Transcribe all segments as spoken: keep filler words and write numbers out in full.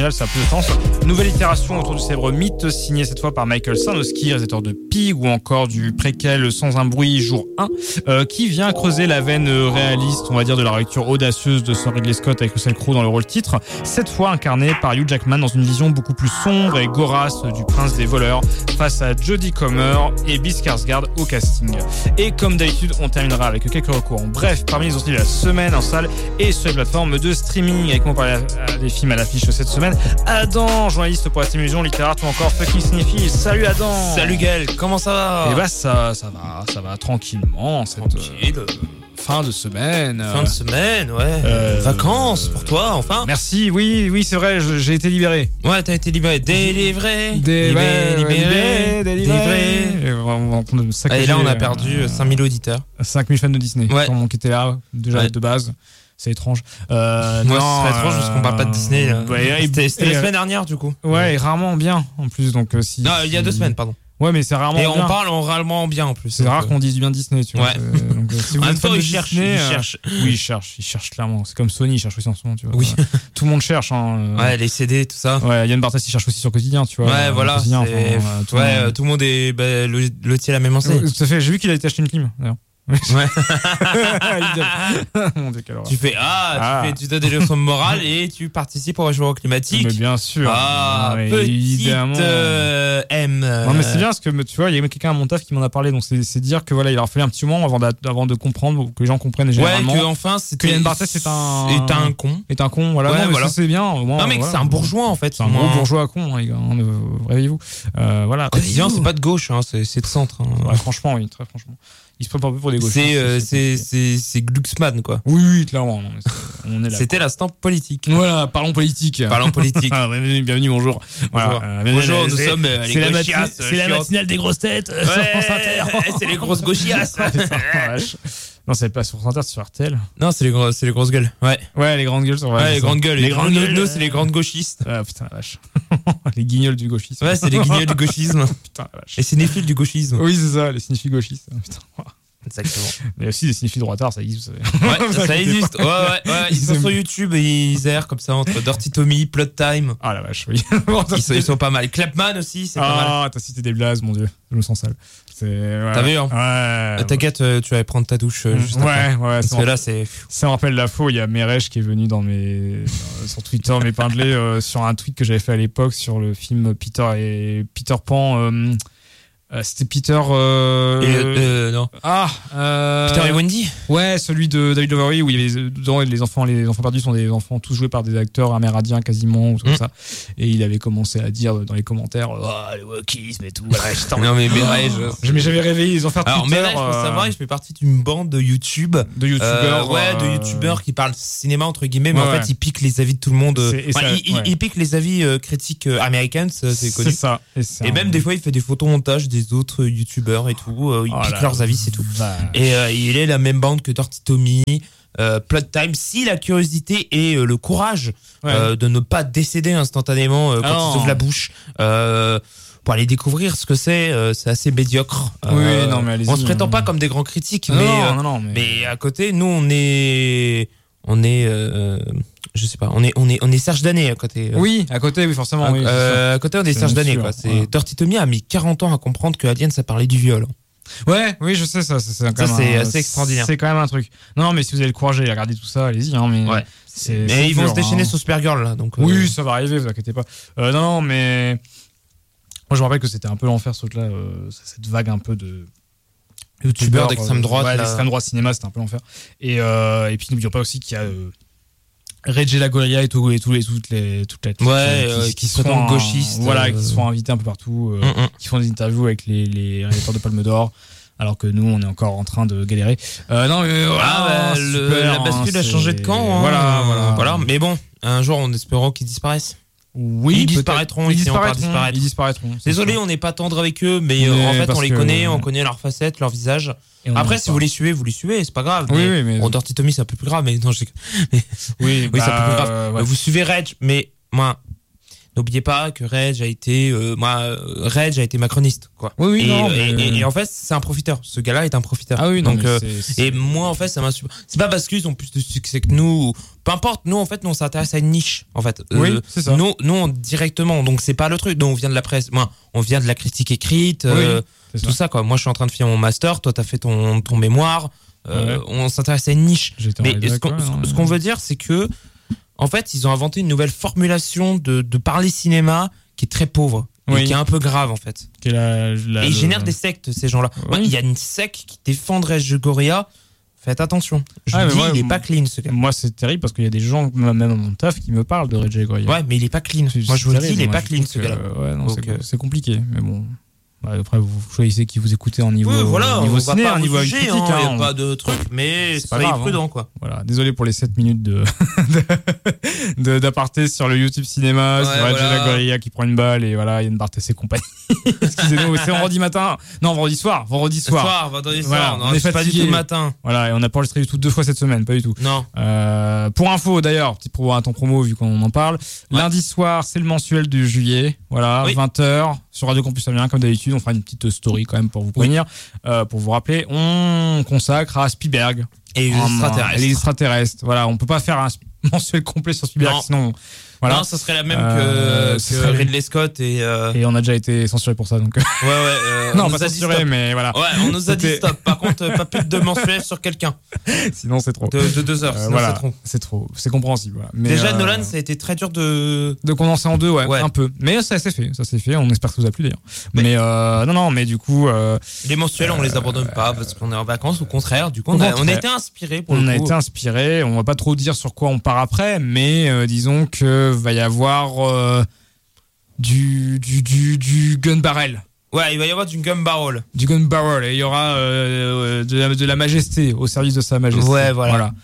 génial, ça a plus de sens. Nouvelle itération autour du célèbre mythe, signé cette fois par Michael Sarnowski, réalisateur de Pig ou encore du préquel Sans un bruit, jour un, euh, qui vient creuser la veine réaliste, on va dire, de la relecture audacieuse de Sir Ridley Scott avec Russell Crowe dans le rôle titre, cette fois incarné par Hugh Jackman dans une vision beaucoup plus sombre et gorasse du prince des voleurs face à Jodie Comer et Bill Skarsgård au casting. Et comme d'habitude, on terminera avec quelques recours. Bref, parmi les sorties de la semaine en salle et sur les plateformes de streaming, avec moi parler des films à l'affiche cette semaine, Adam, journaliste pour la télévision, littéraire ou encore fucking cinéphile. Salut Adam. Salut Gaël, comment ça va? Eh bah ça, ça va, ça va tranquillement. Cette, Tranquille. Euh, fin de semaine. Fin de semaine, ouais. Euh, Vacances pour toi, enfin. Merci, oui, oui, c'est vrai, je- j'ai été libéré. Ouais, t'as été libéré. Délivré. Des- libéré, ouais, libéré, délivré. délivré. Et on- on- on- Et là, on a euh, perdu cinq mille auditeurs. cinq mille fans de Disney Ouais. qui étaient là déjà Ouais. de base. C'est étrange. Euh, Moi, non, ce serait étrange parce qu'on parle pas de Disney. Là. Ouais, et- C'était c'était et- la semaine dernière, du coup. Ouais, et rarement bien en plus. Donc, euh, si, Non, il y a si- deux semaines, pardon. Ouais, mais c'est rarement Et bien. on parle en rarement bien en plus. C'est donc, rare euh, qu'on dise du bien de Disney, tu vois. Ouais. Euh, donc, euh, si vous En même êtes fan temps, de ils cherchent, Disney, ils euh, cherchent. Oui, ils cherchent, ils cherchent clairement. C'est comme Sony, ils cherchent aussi en ce moment, tu vois. Oui. Euh, tout le monde cherche. Hein, euh, Ouais, les C D, tout ça. Ouais, Yann Barthès, il cherche aussi sur Quotidien, tu vois. Ouais, euh, voilà. Quotidien, c'est- enfin, euh, tout le ouais, monde- euh, tout le monde est bah, le, lotier à la même enseigne. Ouais, tout à fait. J'ai vu qu'il a été acheté une clim, d'ailleurs. Ouais. Mon Dieu, quelle horreur. Tu fais ah, Ah. tu fais, tu donnes des leçons de morale et tu participes au réchauffement climatique. Mais bien sûr. Ah, Ouais, petite évidemment. euh, M. Non mais c'est bien parce que tu vois, il y a quelqu'un à mon taf qui m'en a parlé, donc c'est c'est dire que voilà, il a fallu un petit moment avant, d'a- avant de comprendre, que les gens comprennent Ouais, généralement. que enfin c'était. que Yann Barthès est un- est un con. Est un con, voilà. Ouais, non, mais voilà. ça c'est bien. Au moins, Non, mais voilà. c'est un bourgeois en fait. C'est un gros bourgeois con, hein, les gars. hein, euh, Réveillez-vous. Euh, voilà. Quotidien, c'est pas de gauche, hein, c'est c'est de centre. hein. Ouais, franchement, oui, très franchement. Ils se prennent un peu pour des gauchistes. C'est euh, c'est c'est c'est Glucksmann quoi. Oui, oui, clairement. non, mais c'est- on est là. C'était l'instant politique. Voilà, parlons politique. Parlons politique. Ah, bienvenue, bienvenue, bonjour. Voilà, Bonjour. euh, bienvenue, Bonjour, nous c'est- sommes euh, les c'est la, mati- gauchiasses, c'est la chiantes. matinale des grosses têtes. euh, sur France Inter. Ouais, c'est les grosses gauchiasses. Ah, putain, la vache. Non, c'est pas sur France Inter, c'est sur R T L. Non, c'est les grosses, c'est les grosses gueules. Ouais. Ouais, les grandes gueules. sur- Ouais, c'est les ça. grandes gueules. Les grandes gueules. Nous, c'est les grandes gauchistes. Ah putain, la vache. Les guignols du gauchisme. Ouais, c'est les guignols du gauchisme. Putain, la vache. Les cinéphiles du gauchisme. Oui, c'est ça, les cinéfiles gauchistes. Putain. Exactement. Mais aussi les cinéfiles droitards, ça existe, vous savez. Ouais, Vous ça inquiétez existe. Ouais, ouais, ouais. Ils sont Ils sur aiment- YouTube et ils errent comme ça entre Dirty Tommy, Plot Time. Ah la vache, oui. Bon, t'as Ils sont, cité- ils sont pas mal. Clapman aussi, c'est pas mal. Ah, t'as cité des blazes, mon dieu. Je me sens sale. C'est. Ouais. T'as vu, hein Ouais. Euh, T'inquiète, euh, tu vas prendre ta douche euh, juste après. Ouais, ouais. Parce ça que me- là, c'est. Ça me rappelle la faux. Il y a Meresh qui est venu dans mes euh, sur Twitter m'épingler euh, sur un tweet que j'avais fait à l'époque sur le film Peter et Peter Pan. euh, euh, C'était Peter. Euh... Et, euh, non. Ah. Euh... Peter et Wendy. Ouais, celui de David Lowery où il y avait dedans les enfants, les enfants perdus sont des enfants tous joués par des acteurs amérindiens quasiment ou tout comme Mm. ça. Et il avait commencé à dire dans les commentaires, oh, le wokisme et tout. Voilà, j'étais en- Non, mais Merej. Je- mais j'avais réveillé les enfants Alors, Twitter Merej, faut euh, savoir, il fait partie d'une bande de YouTube. de youtubeurs. Euh, ouais, de euh, youtubeurs qui parlent cinéma entre guillemets, mais Ouais, en ouais. fait ils piquent les avis de tout le monde. C'est- et Enfin, ça- il, il- ouais. il pique les avis euh, critiques euh, américains, ça, c'est connu. C'est ça. Et, c'est Et un- même des fois il fait des photomontages des autres youtubeurs et tout, euh, il Oh pique là leurs avis, c'est tout. vache. Et euh, il est la même bande que Dirty Tommy, euh, Plot Time. Si la curiosité et euh, le courage Ouais. euh, de ne pas décéder instantanément euh, quand Ah non. ils ouvrent la bouche. Euh, pour aller découvrir ce que c'est, euh, c'est assez médiocre. Oui, Euh, non, mais allez-y. on se prétend pas comme des grands critiques, Non, mais, non, euh, non, non, mais... mais à côté, nous, on est, on est, euh, je sais pas, on est, on est, on est Serge Danet à côté. Oui, à côté, oui, forcément. à, oui, c'est sûr. euh, à côté, on est C'est Serge bien Danet, sûr, quoi. C'est voilà. Dirty Tommy a mis quarante ans à comprendre que Alien, ça parlait du viol. Ouais, oui, je sais ça. C'est, c'est quand Ça, même c'est un- assez extraordinaire. C'est quand même un truc. Non, non, mais si vous avez le courage d'aller regarder tout ça, allez-y. Hein, mais Ouais. c'est, Mais c'est ils vont dur, se déchaîner hein. sur Supergirl, là, donc. euh, Oui, ça va arriver, vous inquiétez pas. Euh, non, non, mais moi je me rappelle que c'était un peu l'enfer ce truc-là, euh, cette vague un peu de youtubeurs d'extrême droite. ouais, là. d'extrême droite cinéma, c'était un peu l'enfer. Et euh, et puis n'oublions pas aussi qu'il y a euh, Reggie Lagoria et tout et tous les toutes les toutes les Ouais, euh, qui se prétendent sont, gauchistes, voilà, euh, qui se font invités un peu partout, euh, Mm, mm. qui font des interviews avec les les réalisateurs de Palme d'Or. Alors que nous, on est encore en train de galérer. Euh, non, mais voilà, Ah, bah, le- super, la bascule hein, a changé c'est- de camp. Hein. Voilà, voilà, voilà. Mais bon, un jour, on espérera qu'ils disparaissent. Oui, Ils peut-être. disparaîtront, Ils ils finiront par disparaîtront. disparaître. Ils disparaîtront. c'est Désolé, sûr. on n'est pas tendre avec eux, mais, euh, Mais en fait, parce on les que- connaît, on connaît leurs facettes, leurs visages. Et on Après, n'aime si pas. vous les suivez, vous les suivez, c'est pas grave. Oui, mais oui, mais- Bon, Dirty Tommy, c'est un peu plus grave, mais non, je... mais- Oui, oui, c'est un peu plus bah, grave. ouais. Vous suivez Reg, mais moi, n'oubliez pas que Reg a été, euh, moi, euh, Reg a été macroniste, quoi. Oui, oui, et, non, et, mais... et, et en fait, c'est un profiteur. Ce gars-là est un profiteur. Ah oui, non, donc, mais euh, c'est, c'est... et moi, en fait, ça m'a. C'est pas parce qu'ils ont plus de succès que nous. Ou... Peu importe. Nous, en fait, nous, on s'intéresse à une niche, en fait. Oui, euh, c'est ça. Nous, nous, on, directement. Donc, c'est pas le truc. Nous, on vient de la presse. Moi, on vient de la critique écrite. Euh, oui, tout ça. ça, quoi. Moi, je suis en train de finir mon master. Toi, t'as fait ton, ton mémoire. Euh, ouais. On s'intéresse à une niche. J'étais mais ce qu'on, non, ce qu'on veut dire, c'est que, en fait, ils ont inventé une nouvelle formulation de, de parler cinéma qui est très pauvre. Oui. Et qui est un peu grave, en fait. La, la, et ils le... génèrent des sectes, ces gens-là. Il oui. y a une secte qui défendrait Goria. Faites attention. Je ah, dis, moi, il est pas clean, ce gars. Moi, c'est terrible parce qu'il y a des gens, même à mon taf, qui me parlent de Reg Goria. Ouais, mais il est pas clean. C'est, moi, je vous le dis, il est pas clean, ce gars-là. Euh, ouais, non, Donc, c'est, euh... c'est compliqué. Mais bon. Bah, après, vous choisissez qui vous écoutez en niveau, oui, voilà, niveau on ciné, en niveau juger, critique. Il hein, hein, n'y a on... pas de truc, mais c'est soyez prudent, hein. quoi. Voilà, désolé pour les sept minutes de, de d'aparté sur le YouTube cinéma, ouais, sur Reg voilà. Goria qui prend une balle et voilà, Yann Barthès et compagnie. Excusez-nous, c'est vendredi matin. Non, vendredi soir, vendredi soir. Soir, vendredi voilà, soir. Non, on est c'est fatigué. Pas du tout le matin. Voilà, et on n'a pas enregistré du tout deux fois cette semaine, pas du tout. Non. Euh, pour info, d'ailleurs, petit pro, un temps promo vu qu'on en parle. Ouais. Lundi soir, c'est le mensuel de juillet. Voilà, oui. vingt heures sur Radio Campus Amiens, comme d'habitude. On fera une petite story quand même pour vous prévenir, oui. euh, pour vous rappeler. On consacre à Spielberg. Et les extraterrestres. Les extraterrestres. Voilà, on peut pas faire un mensuel complet sur Spielberg, non. sinon. Voilà. Non, ça serait la même euh, que, que serait... Ridley Scott et. Euh... Et on a déjà été censuré pour ça, donc. Ouais, ouais. Euh, non, pas censuré, mais voilà. Ouais, on nous a dit stop. Par contre, pas plus de deux mensuels sur quelqu'un. Sinon, c'est trop. De, de deux heures. Euh, sinon, voilà. c'est trop. C'est trop. C'est compréhensible. Voilà. Mais déjà, euh... Nolan, ça a été très dur de. De condenser en deux, ouais, ouais. un peu. Mais ça s'est fait. Ça s'est fait. On espère que ça vous a plu d'ailleurs. Mais, mais euh, non, non, mais du coup. Euh, les mensuels, on les abandonne pas parce qu'on est en vacances. Au contraire, du coup, on a, on a été inspiré pour on le coup. On a été inspiré. On va pas trop dire sur quoi on part après, mais euh, disons que va y avoir. Euh, du, du, du, du gun barrel. Ouais, il va y avoir du gun barrel. Du gun barrel. Et il y aura euh, de, la, de la majesté, au service de sa majesté. Ouais, voilà. voilà.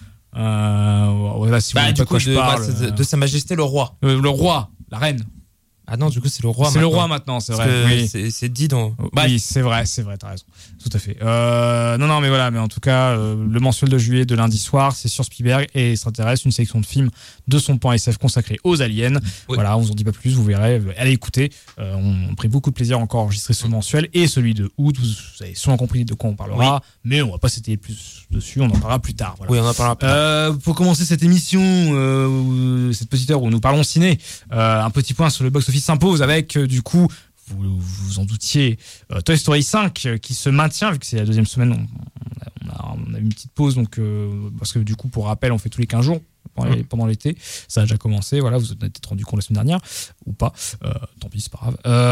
Euh, voilà si bah, vous du pas coup, quoi de, je parle. Bah, de, de sa majesté, le roi. Euh, le roi, la reine. Ah non, du coup, c'est le roi. C'est maintenant. le roi maintenant, c'est Parce vrai. Que oui. c'est, c'est dit dans. Bah, oui, c'est vrai, c'est vrai, t'as raison. Tout à fait. Euh, non, non, mais voilà, mais en tout cas, euh, le mensuel de juillet de lundi soir, c'est sur Spielberg et extraterrestre, une sélection de films de son point S F consacré aux aliens. Oui. Voilà, on vous en dit pas plus, vous verrez. Allez écouter. Euh, on a pris beaucoup de plaisir encore à enregistrer ce mensuel et celui de août. Vous, vous avez sûrement compris de quoi on parlera, oui. mais on va pas s'étayer plus dessus. On en parlera plus tard. Voilà. Oui, on en parlera plus tard. Euh, pour commencer cette émission, euh, cette petite heure où nous parlons ciné, euh, un petit point sur le box-office s'impose avec euh, du coup. Vous vous en doutiez, euh, Toy Story cinq euh, qui se maintient vu que c'est la deuxième semaine. On, on, a, on a eu une petite pause donc euh, parce que du coup pour rappel on fait tous les quinze jours pendant, les, pendant l'été. Ça a déjà commencé. Voilà, vous en êtes rendu compte la semaine dernière ou pas. Euh, tant pis, c'est pas grave.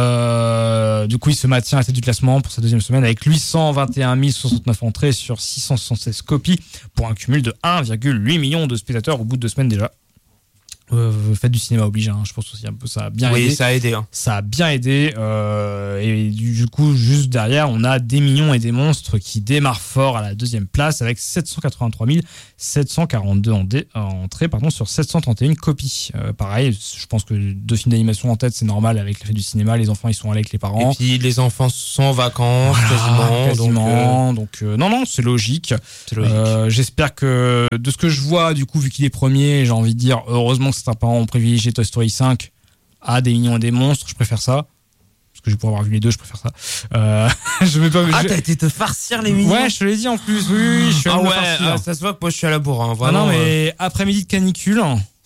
Euh, du coup, il se maintient à la tête du classement pour sa deuxième semaine avec huit cent vingt et un mille soixante-neuf entrées sur six cent soixante-seize copies pour un cumul de un virgule huit million de spectateurs au bout de deux semaines déjà. Euh, faites du cinéma oblige, hein. Je pense aussi un peu ça a bien oui, aidé. Oui, ça a aidé. Hein. Ça a bien aidé. Euh, et du, du coup, juste derrière, on a Des Mignons et des Monstres qui démarre fort à la deuxième place avec sept cent quatre-vingt-trois mille sept cent quarante-deux en dé, en entrées pardon, sur sept cent trente et une copies. Euh, pareil, je pense que deux films d'animation en tête, c'est normal avec la fête du cinéma. Les enfants, ils sont allés avec les parents. Et puis les enfants sont en vacances voilà, quasiment. quasiment. Donc, euh... donc euh, non, non, c'est logique. C'est logique. Euh, j'espère que de ce que je vois, du coup, vu qu'il est premier, j'ai envie de dire, heureusement que certains parents ont privilégié Toy Story cinq à Des Mignons et des Monstres. Je préfère ça. Parce que je pour avoir vu les deux, je préfère ça. Euh, je vais pas. Ah, je... t'as été te farcir les mignons. Ouais, je te l'ai dit en plus. Oui, oui, je suis ah ouais, ah, ça se voit que moi je suis à la bourre. Hein, ah non, mais euh... après-midi de canicule,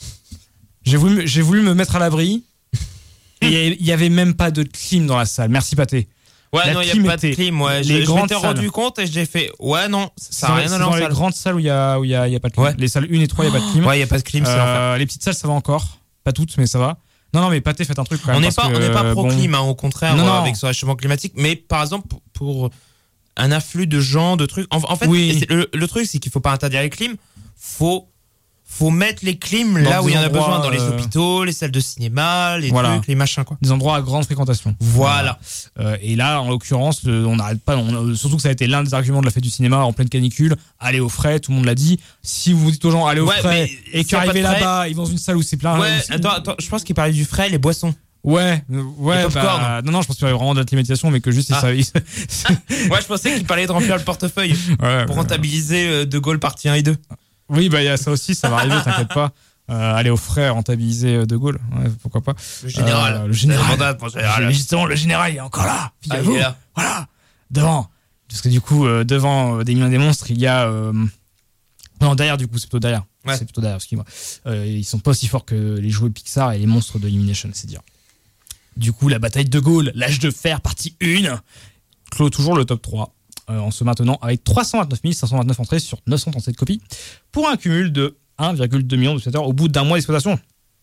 j'ai voulu, j'ai voulu me mettre à l'abri. Et il y avait même pas de clim dans la salle. Merci Pathé. Ouais, la non, il y a pas de clim. Ouais, les je, je m'étais rendu compte et j'ai fait. Ouais, non, ça n'a rien à dans les grandes salles où il y a, où il y a, il y a pas de clim. Ouais. Les salles un et trois, il y a pas de clim. Ouais, il y a pas de clim. C'est euh, les petites salles, ça va encore. Pas toutes, mais ça va. Non, non, mais Pathé, faites un truc quand même. On n'est pas, que, on n'est pas pro bon... clim, hein, au contraire, non, euh, non. avec ce réchauffement climatique. Mais par exemple, pour, pour un afflux de gens, de trucs. En, en fait, oui. le, le truc, c'est qu'il faut pas interdire les clims. Faut, faut mettre les clims dans là où il y en a besoin, dans les hôpitaux, les salles de cinéma, les voilà. trucs, les machins, quoi. Des endroits à grande fréquentation. Voilà. voilà. Euh, et là, en l'occurrence, on n'arrête pas. On, surtout que ça a été l'un des arguments de la fête du cinéma en pleine canicule. Aller au frais, tout le monde l'a dit. Si vous dites aux gens allez au ouais, frais et qu'arrivez là-bas, ils vont dans une salle où c'est plein. Ouais. Attends, attends. Je pense qu'il parlait du frais, les boissons. Ouais, ouais, bah, non, non, je pense qu'il y avait vraiment de la climatisation, mais que juste, ah. ça, il... ouais, je pensais qu'il parlait de remplir le portefeuille ouais, pour rentabiliser euh, De Gaulle partie un et deux. Oui, bah, il y a ça aussi, ça va arriver, t'inquiète pas. Euh, aller au frais rentabiliser De Gaulle, ouais, pourquoi pas. Le général. Euh, le général. Le mandat, le général. Justement, le général il est encore là. Ah, il est là. Voilà, devant. Parce que du coup, euh, devant euh, des millions des monstres, il y a euh... non derrière du coup, c'est plutôt derrière. Ouais. C'est plutôt derrière, excuse-moi. Euh, ils sont pas aussi forts que les jouets Pixar et les monstres de Illumination, c'est dire. Du coup, la bataille de Gaulle, l'âge de fer, partie un, clôt toujours le top trois, euh, en se maintenant avec trois cent vingt-neuf mille cinq cent vingt-neuf entrées sur neuf cent trente-sept copies, pour un cumul de un virgule deux million de spectateurs au bout d'un mois d'exploitation.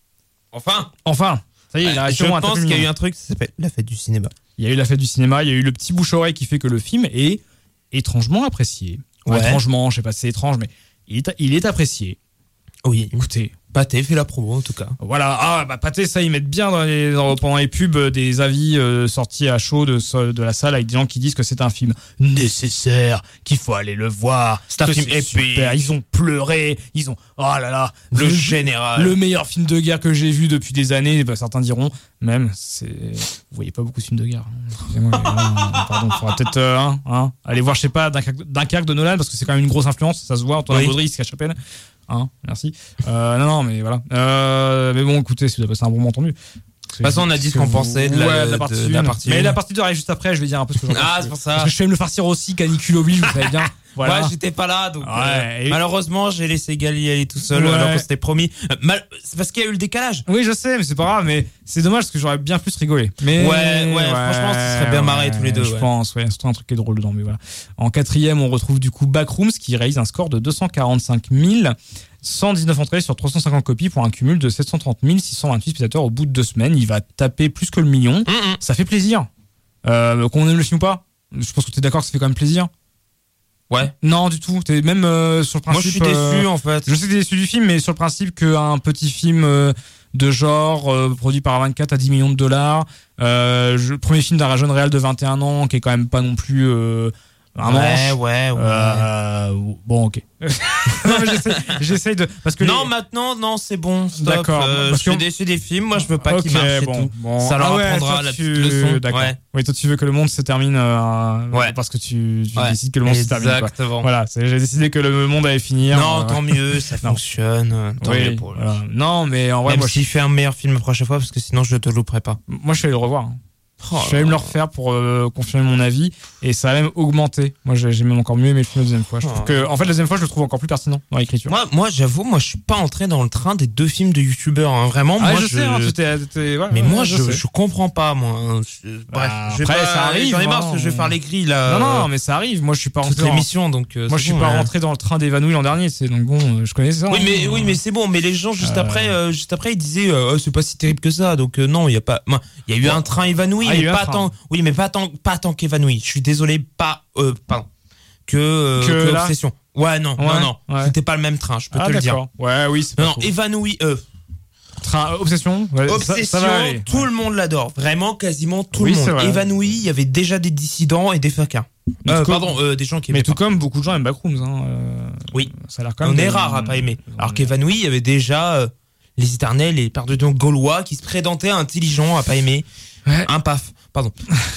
Enfin Enfin Ça y est, il a euh, Je réussi pense qu'il y a eu un truc, ça s'appelle la fête du cinéma. Il y a eu la fête du cinéma, il y a eu le petit bouche-oreille qui fait que le film est étrangement apprécié. Ouais. Étrangement, je sais pas si c'est étrange, mais il est, il est apprécié. Oui, écoutez. Pathé fait la promo en tout cas. Voilà, ah bah Pathé, ça ils mettent bien dans les, dans, pendant les pubs des avis euh, sortis à chaud de, de la salle avec des gens qui disent que c'est un film nécessaire, qu'il faut aller le voir. C'est un film épique. Ils ont pleuré, ils ont oh là là, le, le général, le meilleur film de guerre que j'ai vu depuis des années. Bah, certains diront même, c'est vous voyez pas beaucoup de films de guerre. Excusez-moi, mais, hein, pardon, faudra peut-être euh, hein, hein, aller voir je sais pas Dunkerque de Nolan parce que c'est quand même une grosse influence, ça se voit. Antoine oui. Baudry, Ska Chapelle. Hein, merci. Euh, non, non, mais voilà. Euh, mais bon, écoutez, si vous avez passé un bon moment, tant mieux. De toute façon, on a dit ce qu'on pensait de la, ouais, de la partie de, de la partie mais la partie deux arrive juste après, je vais dire un peu ce que j'en pense. Ah, c'est pour ça. Parce que je suis allé me le farcir aussi, canicule oblige, vous savez bien. Voilà. Ouais, j'étais pas là, donc ouais, euh, et... malheureusement, j'ai laissé Gali y aller tout seul, ouais. alors qu'on s'était promis. Euh, mal... C'est parce qu'il y a eu le décalage. Oui, je sais, mais c'est pas grave, mais c'est dommage parce que j'aurais bien plus rigolé. Mais ouais, ouais, ouais franchement, ce serait bien marré tous les deux. Je ouais. pense, ouais, c'est un truc qui est drôle dedans, mais voilà. En quatrième, on retrouve du coup Backrooms qui réalise un score de deux cent quarante-cinq mille cent dix-neuf entrées sur trois cent cinquante copies pour un cumul de sept cent trente mille six cent vingt-huit spectateurs au bout de deux semaines. Il va taper plus que le million. Mm-mm. Ça fait plaisir. Euh, qu'on aime le film ou pas, je pense que tu es d'accord que ça fait quand même plaisir. Ouais. Non, du tout. T'es même euh, sur le principe. Moi, je suis déçu euh, en fait. Je sais que t'es déçu du film, mais sur le principe qu'un petit film euh, de genre euh, produit par A vingt-quatre à dix millions de dollars, euh, je, premier film d'un jeune réal de vingt et un ans qui est quand même pas non plus euh, un ouais, manche. ouais, ouais. Euh, bon, ok. non, mais j'essaie, j'essaie de parce que non, les... maintenant, non, c'est bon. Stop. D'accord. Euh, Parce je suis que... déçu des films. Moi, je veux pas okay, qu'ils marchent bon, et tout. Bon. Ça leur ah ouais, apprendra la tu... petite leçon. D'accord. Ouais. Oui, toi, tu veux que le monde se termine. Euh, ouais. Parce que tu, tu ouais. décides que le monde Exactement. se termine. Exactement. Voilà. C'est, j'ai décidé que le monde allait finir. Non, euh, tant mieux, ça fonctionne. Tant oui, mieux pour lui. Voilà. Non, mais en vrai, même moi, s'il je... fait un meilleur film la prochaine fois, parce que sinon, je te louperai pas. Moi, je suis allé le revoir. Oh, je vais me le refaire pour euh, confirmer mon avis et ça a même augmenté. Moi j'ai, j'ai même encore mieux aimé le film la deuxième fois. Je trouve que, en fait la deuxième fois je le trouve encore plus pertinent dans l'écriture. Moi, moi j'avoue, moi je suis pas entré dans le train des deux films de youtubeurs. Hein. Vraiment, ah, moi je, je sais. Hein, t'étais, t'étais, ouais, mais ouais, moi je, je, je comprends pas moi. Je... Bref, bah, je vais après pas... ça arrive. J'en ai marre hein, parce que je vais faire les grilles là. Non non, mais ça arrive. Moi je suis pas rentré. Toute l'émission donc. Euh, moi je suis bon, pas ouais. rentré dans le train d'évanouis l'an dernier. C'est donc bon, je connais ça. Oui hein, mais hein. oui mais c'est bon. Mais les gens juste euh... après, euh, juste après ils disaient euh, oh, c'est pas si terrible que ça. Donc euh, non, il y a pas. Il y a eu un train évanoui, ah, mais pas tant. Oui mais pas tant. Pas tant qu'évanouie. Je suis désolé, pas euh, pardon. Que, euh, que, que Obsession. Ouais non, ouais, non non, ouais. C'était pas le même train, je peux ah, te d'accord. le dire. Ouais oui, c'est non, pas non, cool. évanoui euh Train Obsession. Ouais, Obsession, ça, ça va aller. Tout ouais. le monde l'adore, vraiment quasiment tout oui, le monde. Évanoui, il y avait déjà des dissidents et des faquins. Euh, pardon, euh, des gens qui aimaient mais tout pas. comme beaucoup de gens aiment Backrooms hein. Euh, oui. Ça a l'air quand même. On est rare à pas aimer. Alors qu'Évanoui, il y avait déjà euh, les éternels, les perdus gaulois qui se présentaient intelligents à pas aimer. Ouais. Un paf, pardon.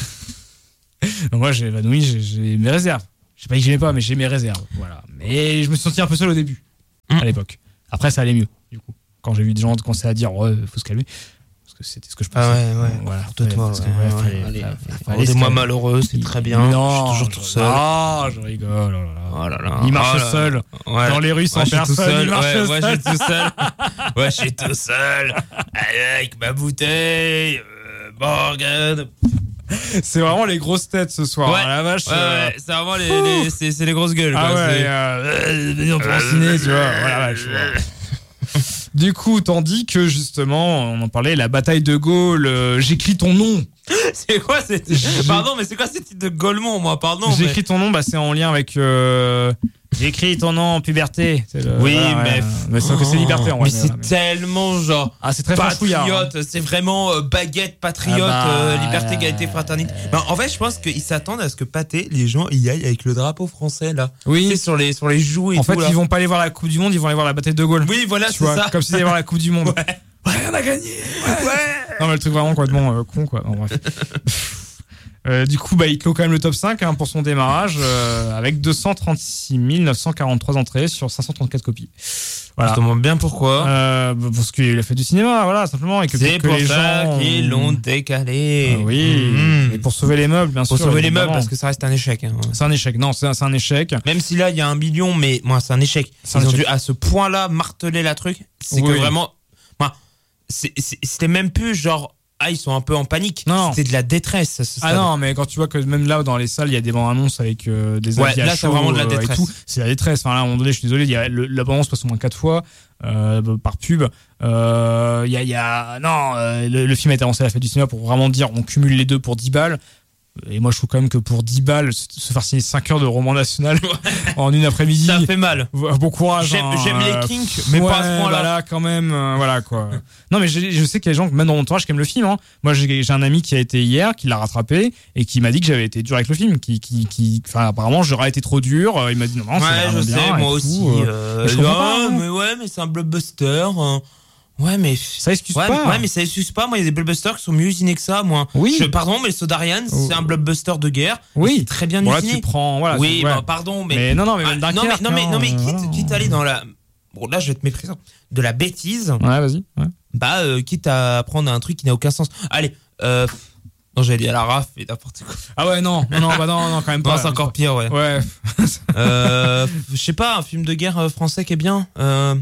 Moi, j'ai évanoui, j'ai, j'ai mes réserves. Je sais pas que j'aimais pas, mais j'ai mes réserves. Voilà. Mais je me suis senti un peu seul au début, mmh. à l'époque. Après, ça allait mieux, du coup. Quand j'ai vu des gens commencer à dire, ouais, faut se calmer. Parce que c'était ce que je pensais. Ah ouais, ouais. Voilà. Pour toi, ouais, ouais, ouais, fallait, ouais, allez, fallait, fallait, fallait moi malheureux, c'est très bien. Non, je suis toujours tout seul. Ah, je rigole. Oh là là. Oh là, là. Il marche oh là seul. Ouais. Dans les rues sans ouais, personne. Seul. Il marche ouais, seul. Ouais, je suis tout seul. Ouais, je suis tout seul. Avec ma bouteille. Euh, Morgan. C'est vraiment les grosses têtes ce soir. Ouais, hein, la vache. ouais, euh... ouais, c'est vraiment les, les c'est, c'est les grosses gueules. Ah quoi, ouais. c'est... Euh, venez on peut en ciné, tu vois. Voilà, vache. Du coup, tandis que justement, on en parlait, la bataille de Gaulle, euh, j'écris ton nom. C'est quoi cette... Pardon, mais c'est quoi ce titre de Gaulmont, moi, pardon. J'écris mais... ton nom, bah c'est en lien avec. Euh... J'écris ton nom en puberté. C'est le... Oui, voilà, mais. Ouais, mais c'est que c'est liberté en vrai. Mais c'est mais... tellement genre. Ah, c'est très patriote. Hein. C'est vraiment euh, baguette, patriote, ah bah... euh, liberté, égalité, fraternité. Euh... Ben, en fait, je pense qu'ils s'attendent à ce que Pathé, les gens y aillent avec le drapeau français, là. Oui. Tu sais, sur les, sur les joues et en tout. En fait, là. Ils vont pas aller voir la Coupe du Monde, ils vont aller voir la bataille de Gaulle. Oui, voilà, tu c'est vois, ça. Comme s'ils allaient voir la Coupe du Monde. Ouais. Ouais, on a gagné. Ouais. ouais. Non, mais le truc vraiment complètement euh, con, quoi. En bref. Euh, du coup, bah, il clôt quand même le top cinq hein, pour son démarrage euh, avec deux cent trente-six mille neuf cent quarante-trois entrées sur cinq cent trente-quatre copies. Voilà. Je te demande bien pourquoi. Euh, parce qu'il a fait du cinéma, voilà, simplement. Et que c'est que pour les ça gens qu'ils l'ont décalé. Ah, oui. Mmh. Et pour sauver les meubles, bien pour sûr. Pour sauver les meubles, parce que ça reste un échec. Hein. C'est un échec. Non, c'est un, c'est un échec. Même si là, il y a un million, mais moi, c'est un échec. C'est Ils un ont échec. dû à ce point-là marteler la truc. C'est oui. que vraiment, moi, c'est, c'est, c'était même plus genre. Ah, ils sont un peu en panique. Non. C'était de la détresse. Ce ah non, mais quand tu vois que même là, dans les salles, il y a des bandes annonces avec euh, des ouais, avis à là, chaud, c'est vraiment de la détresse. Et tout. C'est la détresse. Enfin, là, à un moment donné, je suis désolé, il y a le, la bande annonce passe au moins quatre fois euh, par pub. Euh, il y a, il y a, non, euh, le, le film a été annoncé à la fête du cinéma pour vraiment dire, on cumule les deux pour dix balles. Et moi, je trouve quand même que pour dix balles, se faire signer cinq heures de roman national en une après-midi. Ça fait mal. Bon courage. J'aime, hein, j'aime euh, les kinks, mais ouais, pas à ce point-là. Voilà, quand même, euh, voilà, quoi. Non, mais je, je sais qu'il y a des gens, même dans mon entourage, qui aiment le film, hein. Moi, j'ai, j'ai un ami qui a été hier, qui l'a rattrapé, et qui m'a dit que j'avais été dur avec le film, qui, qui, qui, enfin, apparemment, j'aurais été trop dur. Il m'a dit non, non, ouais, c'est vraiment je bien. sais, moi tout, aussi. Euh, euh, je non, pas, hein. mais ouais, mais c'est un blockbuster. Hein. Ouais, mais. Ça excuse ouais, pas. Ouais, mais ça excuse pas. Moi, il y a des blockbusters qui sont mieux usinés que ça, moi. Oui. Je, pardon, mais le Sodarian, oh. c'est un blockbuster de guerre. Oui. C'est très bien voilà, usiné. Tu prends, voilà, oui, tu, ouais. bah, pardon, mais. Mais non, non, mais ah, même non, mais, non, mais, non, mais quitte, voilà. quitte à aller dans la. Bon, là, je vais te mépriser. De la bêtise. Ouais, vas-y. Ouais. Bah, euh, quitte à prendre un truc qui n'a aucun sens. Allez, euh. Non, j'allais dire à la raf et n'importe quoi. Ah ouais, non, non, non, bah non, non, quand même pas. Non, c'est encore pire, ouais. Ouais. euh, je sais pas, un film de guerre français qui est bien. Euh.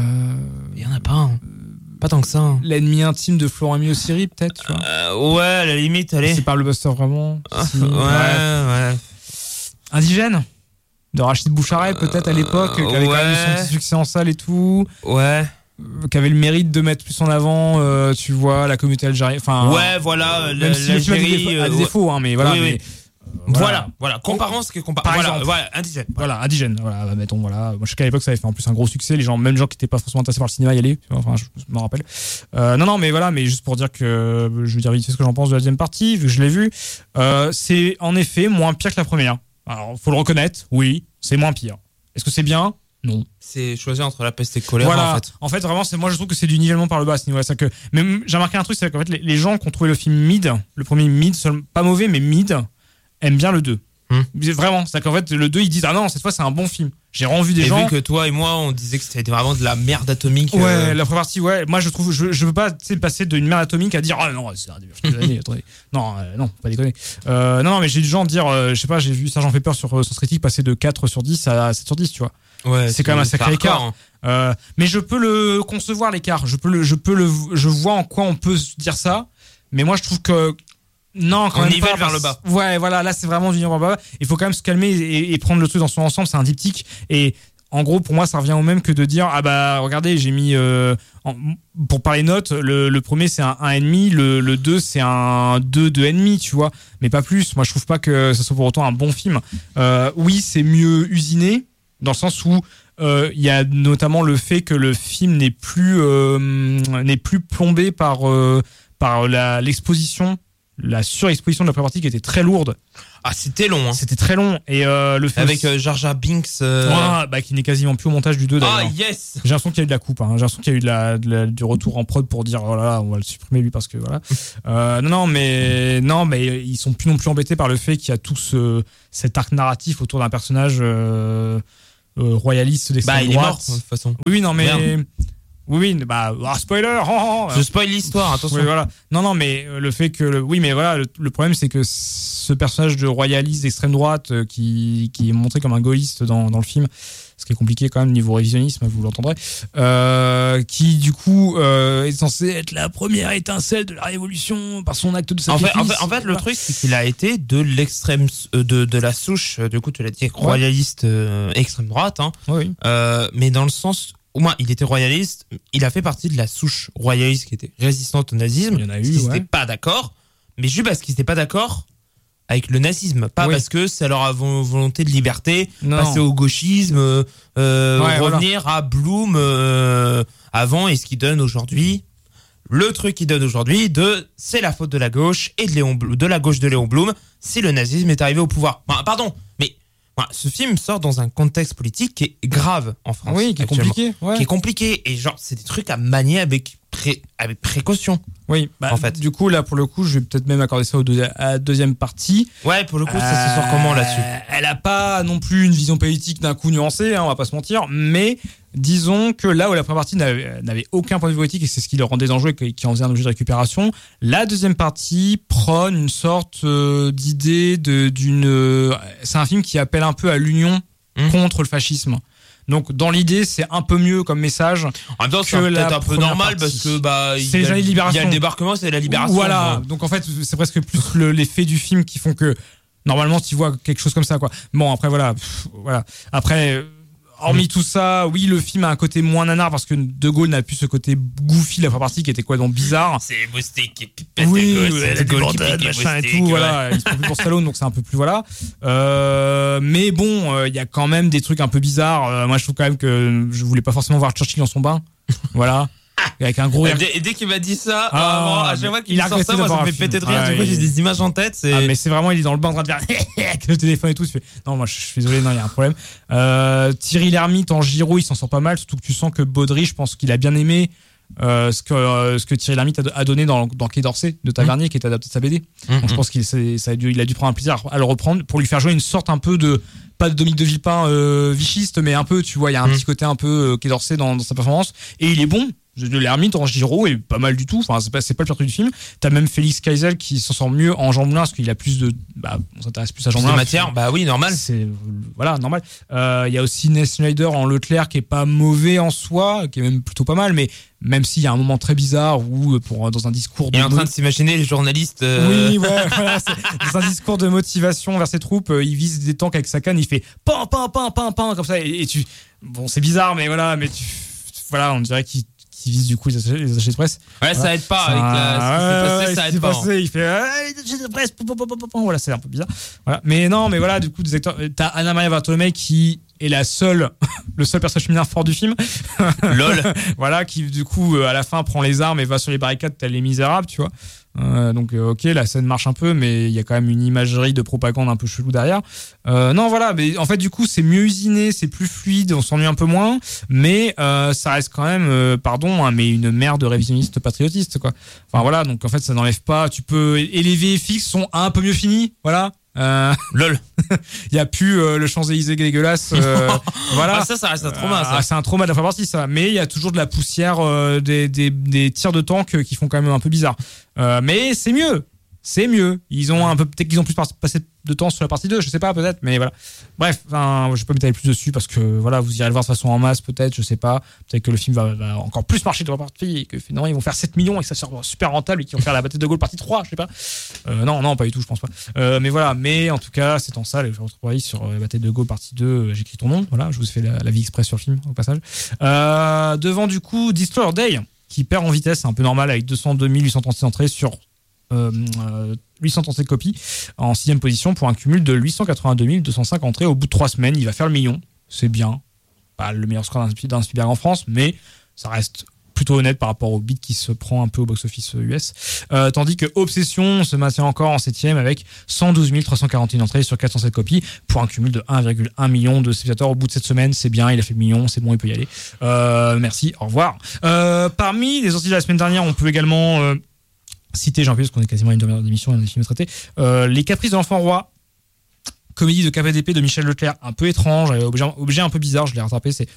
Il y en a pas. Hein. Pas tant que ça. Hein. L'ennemi intime de Florent Emilio Siri, peut-être, tu vois. Euh, ouais, à la limite, allez. C'est pas le buster vraiment. Si. Ouais, ouais, ouais. Indigène de Rachid Boucharel, peut-être à l'époque, euh, qui avait ouais. quand même eu son petit succès en salle et tout. Ouais. Euh, qui avait le mérite de mettre plus en avant, euh, tu vois, la communauté algérienne. Enfin, ouais, voilà. Même si le film a des défauts, a des défauts hein, mais voilà. Oui, mais, oui. Voilà, voilà, voilà. Comparons ce qui est comparable. Par voilà, exemple. voilà, indigène. Voilà, indigène. Voilà, bah, mettons, voilà. Moi, je sais qu'à l'époque, ça avait fait en plus un gros succès. Les gens, même les gens qui n'étaient pas forcément intéressés par le cinéma y allaient. Enfin, je, je m'en rappelle. Euh, non, non, mais voilà, mais juste pour dire que je veux dire vite fait ce que j'en pense de la deuxième partie, vu que je l'ai vu. Euh, c'est en effet moins pire que la première. Alors, faut le reconnaître. Oui, c'est moins pire. Est-ce que c'est bien? Non. C'est choisir entre la peste et le choléra, voilà. en fait. En fait, vraiment, c'est, moi, je trouve que c'est du nivellement par le bas à ce niveau-là. C'est que, même, j'ai remarqué un truc, c'est qu'en fait, les, les gens qui ont trouvé le film mid, le premier mid, seul, pas mauvais, mais mid, aiment bien le deux. Hum. Vraiment. C'est qu'en fait, le deux, ils disent, ah non, cette fois, c'est un bon film. J'ai revu des et gens. Vu que toi et moi, on disait que c'était vraiment de la merde atomique. Ouais, euh... la première partie, ouais. Moi, je trouve, je, je veux pas, tu sais, passer d'une merde atomique à dire, ah non, c'est un début des années, attendez. Non, euh, non, pas déconner. Euh, non, non, mais j'ai du genre dire, euh, je sais pas, j'ai vu Sergent Pepper sur Sens Critique passer de quatre sur dix à sept sur dix, tu vois. Ouais, c'est quand même un sacré écart. Hein. Euh, mais je peux le concevoir l'écart. Je peux le, je peux le, je vois en quoi on peut dire ça. Mais moi, je trouve que non, quand on même nivelle pas, vers le bas. Ouais, voilà, là, c'est vraiment du niveau vers le bas. Il faut quand même se calmer et, et prendre le truc dans son ensemble. C'est un diptyque et en gros, pour moi, ça revient au même que de dire ah bah regardez, j'ai mis euh, en, pour parler notes, le, le premier c'est un un virgule cinq, le, le deux c'est un deux, deux virgule cinq, tu vois, mais pas plus. Moi, je trouve pas que ça soit pour autant un bon film. Euh, oui, c'est mieux usiné dans le sens où il euh, y a notamment le fait que le film n'est plus euh, n'est plus plombé par euh, par la l'exposition, la surexposition de la première partie qui était très lourde. Ah, c'était long, hein. C'était très long. Et euh, le fait avec aussi... euh, Jar Jar Binks. Euh... Ouais, bah, qui n'est quasiment plus au montage du deux d'ailleurs. Ah, yes. J'ai l'impression qu'il y a eu de la coupe. Hein. J'ai l'impression qu'il y a eu de la, de la, du retour en prod pour dire oh là là, on va le supprimer lui parce que voilà. euh, non, non, mais non, mais ils sont plus non plus embêtés par le fait qu'il y a tout ce, cet arc narratif autour d'un personnage euh, euh, royaliste d'extrême bah, il droite. est mort de toute façon. Oui, non, mais. Merde. Oui, oui, bah, oh, spoiler! Oh, oh, je spoil l'histoire, attention. Oui, voilà. Non, non, mais le fait que. Le, oui, mais voilà, le, le problème, c'est que ce personnage de royaliste d'extrême droite euh, qui, qui est montré comme un gaulliste dans, dans le film, ce qui est compliqué quand même niveau révisionnisme, vous l'entendrez, euh, qui du coup euh, est censé être la première étincelle de la révolution par son acte de sacrifice. En fait, en fait, en fait le truc, c'est qu'il a été de l'extrême, euh, de, de la souche, euh, du coup, tu l'as dit, royaliste euh, extrême droite, hein, oui. euh, mais dans le sens. Au moins, il était royaliste. Il a fait partie de la souche royaliste qui était résistante au nazisme. Il y en a eu, qui n'étaient ouais. pas d'accord. Mais juste parce qu'ils n'étaient pas d'accord avec le nazisme. Pas oui. parce que c'est leur volonté de liberté, non. passer au gauchisme, euh, ouais, revenir voilà. à Blum euh, avant et ce qu'il donne aujourd'hui. Le truc qu'il donne aujourd'hui, de c'est la faute de la gauche et de, Léon, de la gauche de Léon Blum si le nazisme est arrivé au pouvoir. Enfin, pardon, mais... Voilà, ce film sort dans un contexte politique qui est grave en France. Oui, qui est compliqué. Ouais. Qui est compliqué. Et genre, c'est des trucs à manier avec pré- avec précaution. Oui, bah, en fait. Du coup, là, pour le coup, je vais peut-être même accorder ça au deux- à la deuxième partie. Ouais, pour le coup, euh, ça se sort comment là-dessus? Elle a pas non plus une vision politique d'un coup nuancée, hein, on va pas se mentir, mais disons que là où la première partie n'avait, n'avait aucun point de vue politique et c'est ce qui le rendait dangereux et qui en faisait un objet de récupération, la deuxième partie prône une sorte euh, d'idée de, d'une... Euh, c'est un film qui appelle un peu à l'union mmh. contre le fascisme. Donc dans l'idée c'est un peu mieux comme message. En même temps c'est peut-être un peu normal partie. Parce que bah c'est les années de libération. Il y a le débarquement, c'est la libération. Voilà. Donc, donc en fait c'est presque plus le, l'effet du film qui font que normalement tu vois quelque chose comme ça quoi. Bon après voilà, pff, voilà. Après hormis mmh. tout ça, oui le film a un côté moins nanar parce que De Gaulle n'a plus ce côté goofy la première partie qui était quoi donc bizarre. C'est moustique qui pète oui, de gosse, c'est De Gaulle qui pique machin et tout. Ouais. Voilà, il se prend plus pour Stallone donc c'est un peu plus voilà. Euh, mais bon, il euh, y a quand même des trucs un peu bizarres. Euh, moi je trouve quand même que je voulais pas forcément voir Churchill dans son bain. Voilà. Avec un gros et dès, et dès qu'il m'a dit ça, ah, vraiment, à chaque fois qu'il sort ça, moi, ça me fait péter de rire. Ah, du coup, j'ai des images en tête. C'est... Ah, mais c'est vraiment, il est dans le bain en train de faire avec le téléphone et tout. Tu fais, non, moi, je suis désolé, non, il y a un problème. Euh, Thierry Lhermitte en Giraud, il s'en sort pas mal, surtout que tu sens que Baudry, je pense qu'il a bien aimé euh, ce que euh, ce que Thierry Lhermitte a, a donné dans dans Quai d'Orsay de Tavernier, mmh. qui est adapté de sa B D. Mmh. Donc, je pense qu'il ça a dû, il a dû prendre un plaisir à le reprendre pour lui faire jouer une sorte un peu de pas de Dominique de Villepin euh, vichiste, mais un peu, tu vois, il y a un mmh. petit côté un peu euh, Quai d'Orsay dans, dans sa performance et il est bon. De l'ermite en Giraud est pas mal du tout. Enfin, c'est pas, c'est pas le pire truc du film. T'as même Félix Keisel qui s'en sort mieux en Jean Moulin parce qu'il a plus de, bah, on s'intéresse plus à Jean plus Moulin. De matière, bah oui, normal. C'est, voilà, normal. Euh, il y a aussi Ness Schneider en Leclerc qui est pas mauvais en soi, qui est même plutôt pas mal, mais même s'il y a un moment très bizarre où, pour, dans un discours de. Il est en train de s'imaginer les journalistes. Euh... Oui, ouais, voilà. C'est, dans un discours de motivation vers ses troupes, euh, il vise des tanks avec sa canne, il fait pan, pan, pan, pan, pan, comme ça, et, et tu, bon, c'est bizarre, mais voilà, mais tu, voilà, on dirait qu'il qui vise du coup les attachés, les attachés de presse. Ouais, voilà. Ça aide pas avec la, ce qui s'est passé, ouais, ça aide pas. Passé, il fait ah, les attachés de presse, pom, pom, pom, pom, pom. Voilà, c'est un peu bizarre. Voilà. Mais non, mais voilà, du coup, des acteurs. T'as Anna Maria Bartolomei qui est la seule, le seul personnage féminin fort du film. Lol. Voilà, qui du coup, à la fin, prend les armes et va sur les barricades tel les Misérables, tu vois. Euh, donc euh, ok, la scène marche un peu, mais il y a quand même une imagerie de propagande un peu chelou derrière. Euh, non, voilà, mais en fait du coup c'est mieux usiné, c'est plus fluide, on s'ennuie un peu moins, mais euh, ça reste quand même, euh, pardon, hein, mais une merde de révisionniste patriotiste quoi. Enfin voilà, donc en fait ça n'enlève pas. Tu peux et les V F X sont un peu mieux finis, voilà. Euh, Lol. Il y a plus euh, le Champs-Élysées dégueulasse. Euh, voilà. Ah, ça, ça reste un trauma. Ça. Ah, c'est un trauma de la première partie, ça. Mais il y a toujours de la poussière, euh, des, des, des tirs de tank qui font quand même un peu bizarre. Euh, mais c'est mieux. C'est mieux. Ils ont un peu, peut-être qu'ils ont plus passé de temps sur la partie deux, je sais pas, peut-être, mais voilà. Bref, enfin, je vais pas m'étaler plus dessus parce que voilà, vous irez le voir de façon en masse, peut-être, je sais pas. Peut-être que le film va, va encore plus marcher de la partie et que finalement ils vont faire sept millions et que ça sera super rentable et qu'ils vont faire la bataille de Gaulle partie trois, je sais pas. Euh, non, non, pas du tout, je pense pas. Euh, mais voilà, mais en tout cas, c'est en salle. Je vous retrouverai sur la bataille de Gaulle partie deux, j'écris ton nom, voilà, je vous ai fait la, la vie express sur le film, au passage. Euh, devant, du coup, Destroyer Day, qui perd en vitesse, c'est un peu normal, avec deux cent deux mille huit cent trente-six entrées sur Euh, euh, huit cent trente-sept copies en sixième position pour un cumul de huit cent quatre-vingt-deux mille deux cent cinq entrées. Au bout de trois semaines, il va faire le million. C'est bien. Pas le meilleur score d'un Spielberg en France, mais ça reste plutôt honnête par rapport au beat qui se prend un peu au box-office U S. Euh, tandis que Obsession se maintient encore en septième avec cent douze mille trois cent quarante et un entrées sur quatre cent sept copies pour un cumul de un virgule un million de spectateurs au bout de cette semaine. C'est bien, il a fait le million, c'est bon, il peut y aller. Euh, merci, au revoir. Euh, parmi les sorties de la semaine dernière, on peut également euh, citer, j'en plus, parce qu'on est quasiment à une demi-heure d'émission et on a des films à traiter. Euh, Les Caprices de l'Enfant Roi, comédie de K P D P de Michel Leclerc, un peu étrange, objet, objet un peu bizarre, je l'ai rattrapé, c'est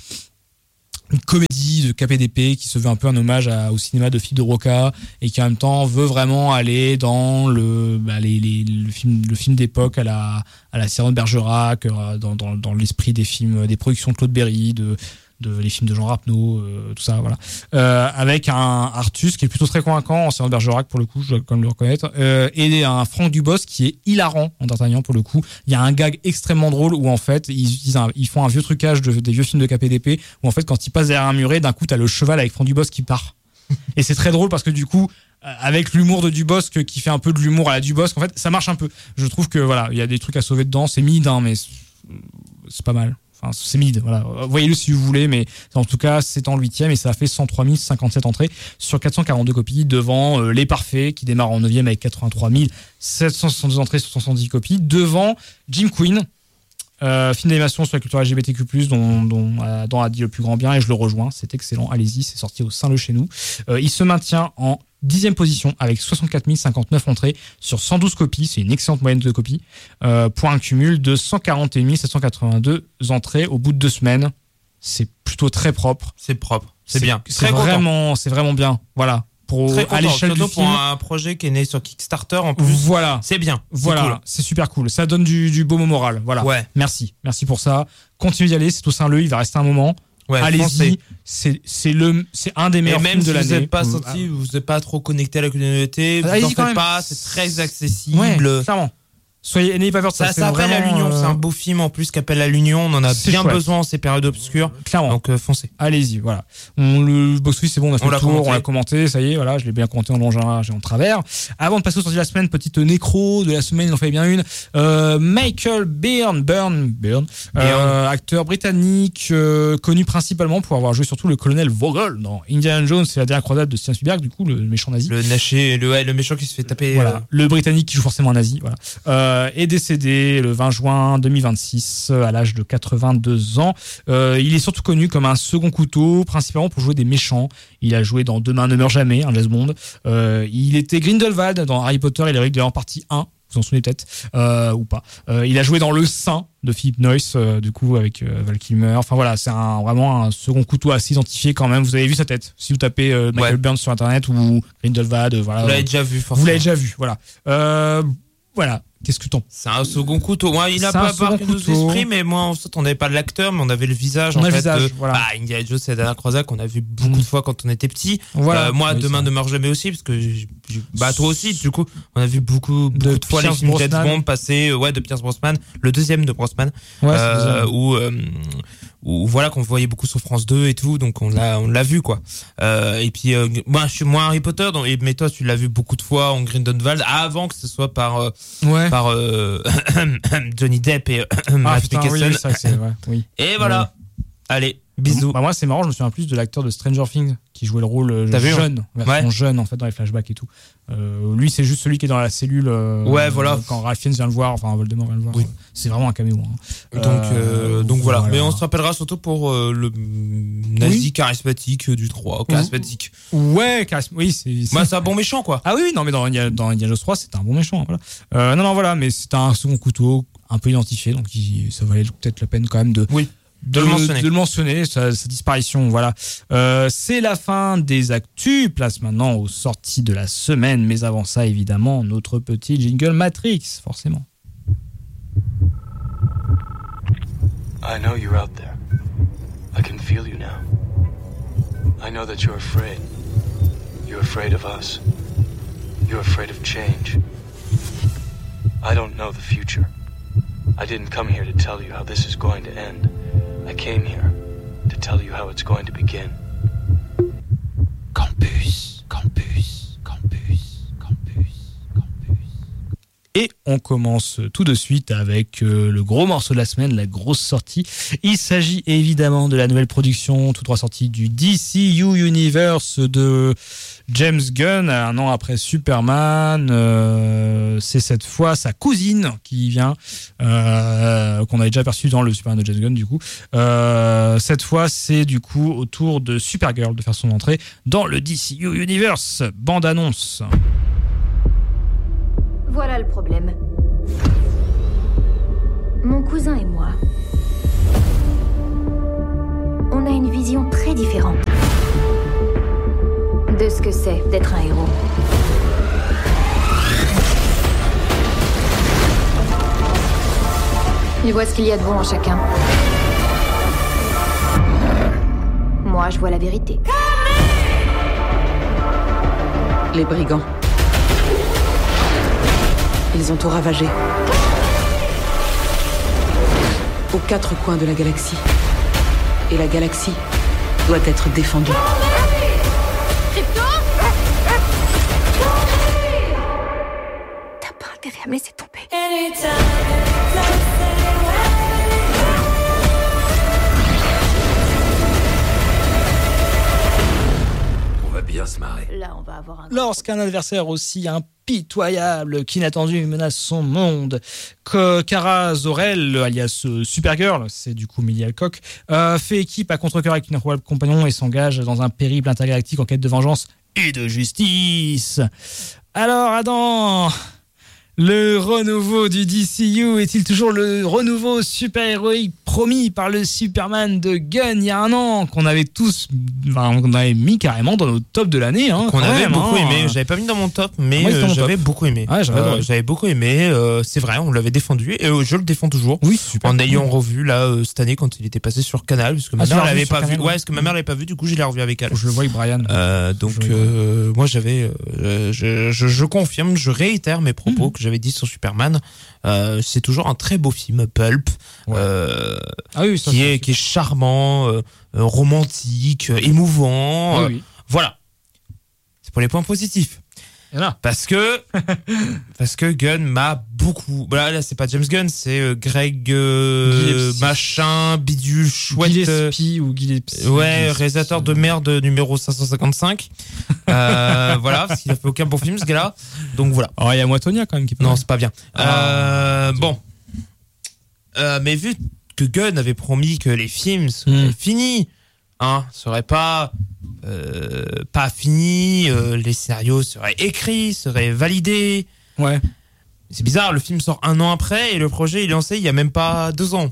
une comédie de K P D P qui se veut un peu un hommage à, au cinéma de Philippe de Broca et qui en même temps veut vraiment aller dans le, bah, les, les, le film, le film d'époque à la, à la Cyrano de Bergerac, dans, dans, dans l'esprit des films, des productions de Claude Berry, de, de les films de Jean Rapneau, euh, tout ça, voilà. Euh, avec un Artus qui est plutôt très convaincant en Cyrano de Bergerac pour le coup, je dois quand même le reconnaître, euh, et un Franck Dubosc qui est hilarant en D'Artagnan pour le coup. Il y a un gag extrêmement drôle où en fait ils utilisent un, ils font un vieux trucage de, des vieux films de K P D P où en fait quand ils passent derrière un muret, d'un coup t'as le cheval avec Franck Dubosc qui part. Et c'est très drôle parce que du coup, avec l'humour de Dubosc qui fait un peu de l'humour à la Dubosc, en fait ça marche un peu. Je trouve que voilà, il y a des trucs à sauver dedans, c'est mid hein, mais c'est pas mal. Enfin, c'est mid, voilà. Voyez-le si vous voulez, mais en tout cas, c'est en huitième et ça a fait cent trois mille cinquante-sept entrées sur quatre cent quarante-deux copies devant euh, Les Parfaits qui démarre en neuvième avec quatre-vingt-trois mille sept cent soixante-deux entrées sur soixante-dix copies devant Jim Queen Euh, film d'animation sur la culture L G B T Q plus, dont, dont Adam a dit le plus grand bien et je le rejoins. C'est excellent. Allez-y, c'est sorti au sein de chez nous. Euh, il se maintient en dixième position avec soixante-quatre mille cinquante-neuf entrées sur cent douze copies. C'est une excellente moyenne de copies. Euh, pour un cumul de cent quarante et un mille sept cent quatre-vingt-deux entrées au bout de deux semaines. C'est plutôt très propre. C'est propre. C'est, c'est bien. C'est très vraiment, c'est vraiment bien. Voilà. Pour très à l'échelle du pour film, un projet qui est né sur Kickstarter en plus. Voilà, c'est bien. C'est voilà, cool. C'est super cool. Ça donne du, du beau moral. Voilà. Ouais. Merci, merci pour ça. Continuez d'y aller. C'est au Saint-Leu. Il va rester un moment. Ouais, allez-y. Foncez. C'est c'est le c'est un des meilleurs et même films si de l'année. Vous n'êtes pas senti, vous n'êtes pas trop connecté à la communauté. Vous n'en faites pas. C'est très accessible. Ouais, clairement. Soyez, n'ayez pas peur de ça. Ça, c'est ça appelle vraiment, à l'union. euh... C'est un beau film en plus qui appelle à l'union. On en a c'est bien chouette. besoin en ces périodes obscures. Clairement. Donc euh, foncez. Allez-y, voilà. On, le box-office, c'est bon, on a fait on le tour, commenté. on l'a commenté, ça y est, voilà, je l'ai bien commenté en long, et en travers. Avant de passer aux sorties de la semaine, petite nécro de la semaine, il en fallait bien une. Euh, Michael Byrne, Byrne, Byrne, euh, acteur britannique, euh, connu principalement pour avoir joué surtout le colonel Vogel dans Indiana Jones et la dernière croisade de Steven Spielberg, du coup, le méchant nazi. Le naché, le, ouais, le méchant qui se fait taper. Voilà. Euh... Le britannique qui joue forcément un nazi, voilà. Euh, est décédé le vingt juin deux mille vingt-six à l'âge de quatre-vingt-deux ans. Euh, il est surtout connu comme un second couteau, principalement pour jouer des méchants. Il a joué dans Demain ne meurt jamais, un James Bond. Euh, il était Grindelwald dans Harry Potter et les reliques de en partie un. Vous en souvenez peut-être, euh, ou pas. Euh, il a joué dans Le Saint de Philip Noyce, euh, du coup, avec euh, Val Kilmer. Enfin voilà, c'est un, vraiment un second couteau assez identifié quand même. Vous avez vu sa tête. Si vous tapez euh, Michael ouais. Byrne sur Internet ou Grindelwald, euh, voilà. Vous l'avez déjà vu, forcément. Vous l'avez déjà vu, voilà. Euh, voilà. Qu'est-ce que t'en... C'est un second couteau. Moi, il a pas marqué nos esprits, mais moi, en fait, on n'avait pas de l'acteur, mais on avait le visage. On en a fait, le visage, de, voilà. Bah, Indiana Jones, c'est la dernière croisade qu'on a vu beaucoup mmh. de fois quand on était petit. Voilà. Euh, moi, oui, Demain ne meurt jamais aussi, parce que, j'ai, j'ai, bah, toi aussi, du coup, on a vu beaucoup, beaucoup de, de fois les films James Bond passer, ouais, de Pierce Brosnan, le deuxième de Brosnan, ouais, euh, où, euh, où, voilà, qu'on voyait beaucoup sur France deux et tout, donc on l'a, on l'a vu, quoi. Euh, et puis, euh, moi, je suis moins Harry Potter, donc, mais toi, tu l'as vu beaucoup de fois en Grindelwald, avant que ce soit par, euh, ouais. par, euh, Johnny Depp et ah, Matt putain, Mikkelsen. Oui, ça, c'est, ouais, oui. Et voilà. Ouais. Allez, bisous. Bah moi, c'est marrant, je me souviens plus de l'acteur de Stranger Things qui jouait le rôle T'as jeune, vu, version ouais. jeune en fait dans les flashbacks et tout. Euh, lui, c'est juste celui qui est dans la cellule. Euh, ouais, voilà. Quand Ralph Fiennes vient le voir, enfin Voldemort vient le voir. Oui. C'est vraiment un caméo. Hein. Donc, euh, donc voilà. voilà. Mais on se rappellera surtout pour euh, le nazi oui. charismatique du trois. Charismatique. Ouais, charismatique. Oui, c'est. c'est... Bah, c'est un bon méchant, quoi. Ah oui, non, mais dans Indiana Jones trois, c'est un bon méchant. Voilà. Euh, non, non, voilà, mais c'est un second couteau un peu identifié, donc il, ça valait peut-être la peine quand même de. Oui. De, de le mentionner, de le mentionner sa, sa disparition, voilà. Euh, c'est la fin des actus. Place maintenant aux sorties de la semaine, mais avant ça, évidemment, notre petit jingle Matrix, forcément. I know you're out there. I can feel you now. I know that you're afraid. You're afraid of us. You're afraid of change. I don't know the future. I didn't come here to tell you how this is going to end. I came here to tell you how it's going to begin. Campus, campus, campus, campus, campus. Et on commence tout de suite avec euh, le gros morceau de la semaine, la grosse sortie. Il s'agit évidemment de la nouvelle production, tout droit sortie du D C U Universe de James Gunn, un an après Superman. Euh, c'est cette fois sa cousine qui vient, euh, qu'on avait déjà aperçu dans le Superman de James Gunn du coup. Euh, cette fois, c'est du coup au tour de Supergirl de faire son entrée dans le D C U Universe. Bande annonce. Voilà le problème. Mon cousin et moi, on a une vision très différente de ce que c'est d'être un héros. Il voit ce qu'il y a de bon en chacun. Moi, je vois la vérité. Les brigands. Ils ont tout ravagé. Aux quatre coins de la galaxie. Et la galaxie doit être défendue. Crypto ? T'as pas intérêt à me laisser tomber. On va bien se marrer. Là, on va avoir un... Lorsqu'un adversaire aussi impitoyable qu'inattendu menace son monde. Que Kara Zor-El, alias euh, Supergirl, c'est du coup Millie Alcock, euh, fait équipe à contre-cœur avec une improbable compagnon et s'engage dans un périple intergalactique en quête de vengeance et de justice. Alors Adam, le renouveau du D C U est-il toujours le renouveau super-héroïque promis par le Superman de Gunn il y a un an, qu'on avait tous, enfin, on avait mis carrément dans nos tops de l'année, hein, qu'on avait même, beaucoup hein. aimé. J'avais pas mis dans mon top, mais Moi, euh, mon j'avais top. beaucoup aimé. Ouais, j'avais, euh, j'avais beaucoup aimé. Euh, c'est vrai, on l'avait défendu et euh, je le défends toujours. Oui, super. En ayant revu là euh, cette année quand il était passé sur Canal, parce que ma Ah, tu mère l'as l'avait revu sur pas vu. Canal, Ouais, parce que ma mère l'avait pas vu. Du coup, je l'ai revu avec elle. Je le vois avec Brian. Euh, donc Je euh, moi j'avais, euh, je, je, je confirme, je réitère mes propos mmh. que j'avais dit sur Superman. Euh, c'est toujours un très beau film, Pulp, ouais. euh, ah oui, ça, qui est qui est charmant, euh, romantique, émouvant. Oui, euh, oui. Voilà, c'est pour les points positifs. Là. Parce que parce que Gunn m'a beaucoup. Voilà, là c'est pas James Gunn, c'est euh, Greg euh, machin bidule chouette. Gillespie ou Gillespie. Ouais, réalisateur de merde numéro cinq cent cinquante-cinq. euh, voilà, parce qu'il a fait aucun bon film ce gars-là. Donc voilà. Oh, il y a Moitonia quand même qui. Non, c'est pas bien. Ah, euh, bon, euh, mais vu que Gunn avait promis que les films seraient mm. finis, hein, seraient pas euh, pas finis, euh, les scénarios seraient écrits, seraient validés. Ouais. C'est bizarre, le film sort un an après et le projet il est lancé il y a même pas deux ans.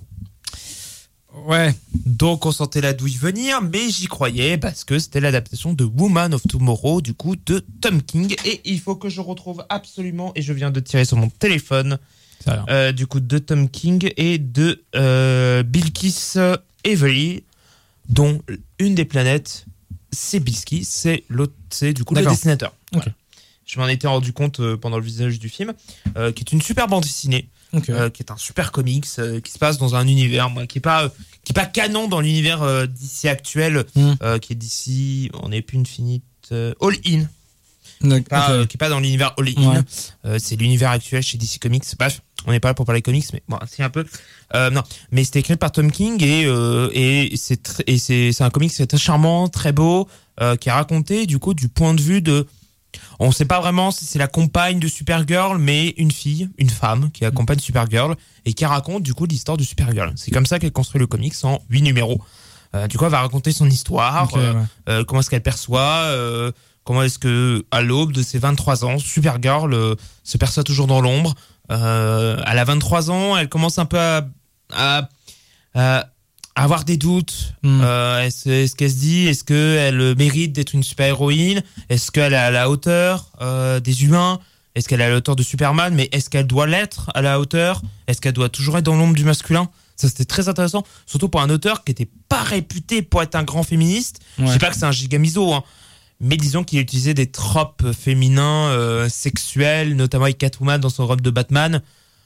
Ouais. Donc on sentait la douille venir, mais j'y croyais parce que c'était l'adaptation de Woman of Tomorrow, du coup, de Tom King. Et il faut que je retrouve absolument, et je viens de tirer sur mon téléphone, euh, du coup, de Tom King et de euh, Bilkis Evely, dont une des planètes, c'est Bilski, c'est l'autre, c'est du coup D'accord. le dessinateur. Okay. Voilà. Je m'en étais rendu compte euh, pendant le visionnage du film, euh, qui est une super bande dessinée. Okay. Euh, qui est un super comics euh, qui se passe dans un univers moi, qui est pas euh, qui est pas canon dans l'univers euh, D C actuel mm. euh, qui est D C on n'est plus infinite euh, all in qui est, pas, okay. euh, qui est pas dans l'univers all in ouais. euh, c'est l'univers actuel chez D C Comics. Bref, on n'est pas là pour parler comics, mais bon c'est un peu euh, non mais c'était écrit par Tom King et euh, et c'est tr- et c'est c'est un comics qui est très charmant, très beau, euh, qui est raconté du coup du point de vue de, on ne sait pas vraiment si c'est la compagne de Supergirl, mais une fille, une femme qui accompagne Supergirl et qui raconte du coup l'histoire de Supergirl. C'est comme ça qu'elle construit le comics en huit numéros. Euh, du coup, elle va raconter son histoire, okay, euh, ouais. euh, comment est-ce qu'elle perçoit, euh, comment est-ce que à l'aube de ses vingt-trois ans, Supergirl euh, se perçoit toujours dans l'ombre. Euh, elle a vingt-trois ans, elle commence un peu à, à, à avoir des doutes. Mm. Euh, est-ce, est-ce qu'elle se dit, est-ce qu'elle mérite d'être une super-héroïne? Est-ce qu'elle est à la hauteur euh, des humains? Est-ce qu'elle est à la hauteur de Superman? Mais est-ce qu'elle doit l'être à la hauteur? Est-ce qu'elle doit toujours être dans l'ombre du masculin? Ça, c'était très intéressant, surtout pour un auteur qui n'était pas réputé pour être un grand féministe. Ouais. Je sais pas que c'est un giga miso, hein, mais disons qu'il utilisait des tropes féminins euh, sexuels, notamment avec Catwoman dans son robe de Batman.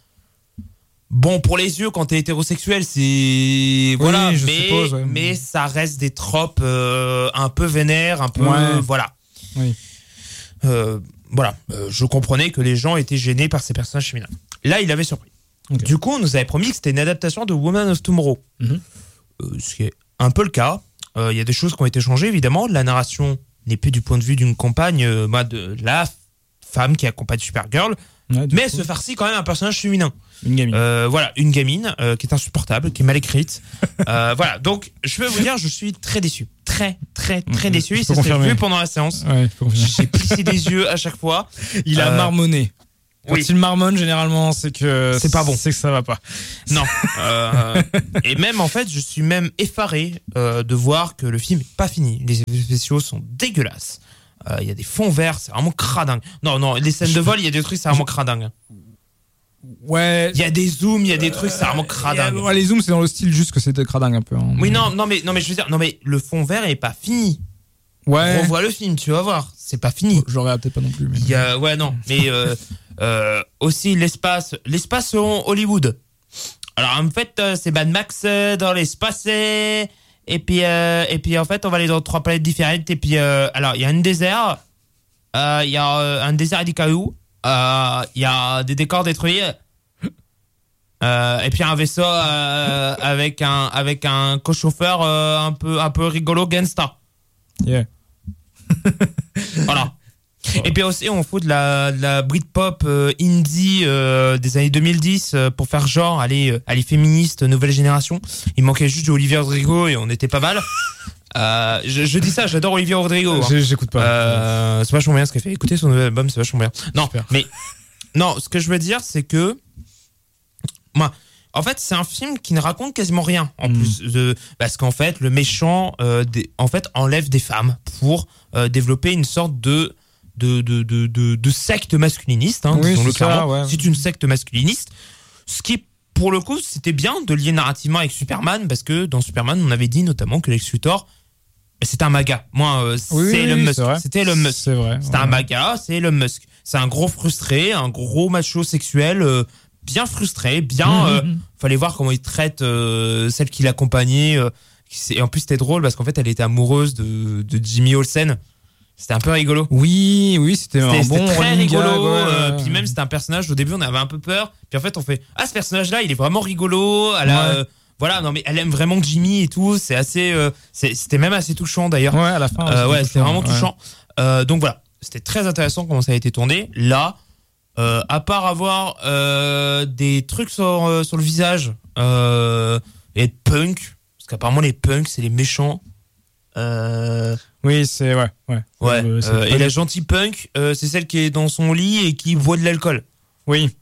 Bon, pour les yeux, quand t'es hétérosexuel, c'est voilà, oui, je mais suppose, ouais. mais ça reste des tropes euh, un peu vénères, un peu ouais. voilà. Oui. Euh, voilà, euh, je comprenais que les gens étaient gênés par ces personnages féminins. Là, il avait surpris. Okay. Du coup, on nous avait promis que c'était une adaptation de Woman of Tomorrow, mm-hmm. euh, ce qui est un peu le cas. Il euh, y a des choses qui ont été changées, évidemment. La narration n'est plus du point de vue d'une compagne, euh, bah, de la femme qui accompagne Supergirl. Ouais, mais elle se farcit quand même un personnage féminin. Une gamine. Euh, voilà, une gamine euh, qui est insupportable, qui est mal écrite. euh, voilà, donc je peux vous dire, je suis très déçu. Très, très, très mmh, déçu. Ça s'est vu pendant la séance. Ouais, j'ai plissé des yeux à chaque fois. Il a euh, marmonné. Quand oui. il marmonne, généralement, c'est que c'est pas bon. C'est que ça va pas. Non. euh, et même, en fait, je suis même effaré euh, de voir que le film n'est pas fini. Les effets spéciaux sont dégueulasses. Il euh, y a des fonds verts, c'est vraiment cradingue. Non, non, les scènes de vol, il y a des trucs, c'est vraiment cradingue. Ouais. Il y a des zooms, il y a des trucs, c'est vraiment cradingue. Ouais, les zooms, c'est dans le style juste que c'est cradingue un peu. Hein. Oui, non, non, mais, non, mais je veux dire, non, mais le fond vert est pas fini. Ouais. On revoit le film, tu vas voir. C'est pas fini. J'aurais peut-être pas non plus. Mais... Il y a, ouais, non. Mais euh, euh, aussi l'espace, l'espace en Hollywood. Alors en fait, euh, c'est Mad Max euh, dans l'espace. Et, et puis, euh, et puis en fait, on va aller dans trois planètes différentes. Et puis, euh, alors il y a un désert. Il euh, y a euh, un désert des cailloux. Il euh, y a des décors détruits. Euh, et puis un vaisseau euh, avec un avec un co-chauffeur euh, un peu un peu rigolo gangsta. Yeah. Voilà. Et puis aussi, on fout de la, de la Britpop euh, indie euh, des années deux mille dix euh, pour faire genre, allez, euh, allez féministe, nouvelle génération. Il manquait juste Olivia Rodrigo et on était pas mal. Euh, je, je dis ça, j'adore Olivia Rodrigo. Hein. J'écoute pas. Euh, c'est vachement bien ce qu'elle fait. Écoutez son nouvel album, c'est vachement bien. Non, Super. mais non, ce que je veux dire, c'est que moi, en fait, c'est un film qui ne raconte quasiment rien en mmh. plus, de, parce qu'en fait, le méchant, euh, des, en fait, enlève des femmes pour euh, développer une sorte de de de de de, de secte masculiniste. Hein, oui, disons-le c'est clairement. Ça, ouais. C'est une secte masculiniste, ce qui pour le coup, c'était bien de lier narrativement avec Superman, parce que dans Superman, on avait dit notamment que Lex Luthor, c'était un MAGA. Moi, euh, oui, c'est oui, Elon oui, Musk. c'est C'était Elon Musk. C'est vrai. C'était ouais. un MAGA, c'est Elon Musk. C'est un gros frustré, un gros macho sexuel, euh, bien frustré, bien. Mmh, euh, mmh. Fallait voir comment il traite euh, celle qui l'accompagnait. Euh, et en plus, c'était drôle parce qu'en fait, elle était amoureuse de, de Jimmy Olsen. C'était un peu rigolo. Oui, oui, c'était, c'était un bon c'était très rigolo. Gag, ouais. euh, puis même, c'était un personnage. Au début, on avait un peu peur. Puis en fait, on fait ah, ce personnage-là, il est vraiment rigolo. Elle a, ouais. euh, voilà, non mais elle aime vraiment Jimmy et tout. C'est assez. Euh, c'est, c'était même assez touchant d'ailleurs. Ouais, à la fin. Euh, ouais, c'était vraiment ouais. touchant. Euh, donc voilà, c'était très intéressant comment ça a été tourné. Là, euh, à part avoir euh, des trucs sur euh, sur le visage euh, et être punk, parce qu'apparemment les punks c'est les méchants. Euh... Oui, c'est ouais, ouais. Ouais. Euh, c'est euh, et la gentille punk, euh, c'est celle qui est dans son lit et qui boit de l'alcool. Oui.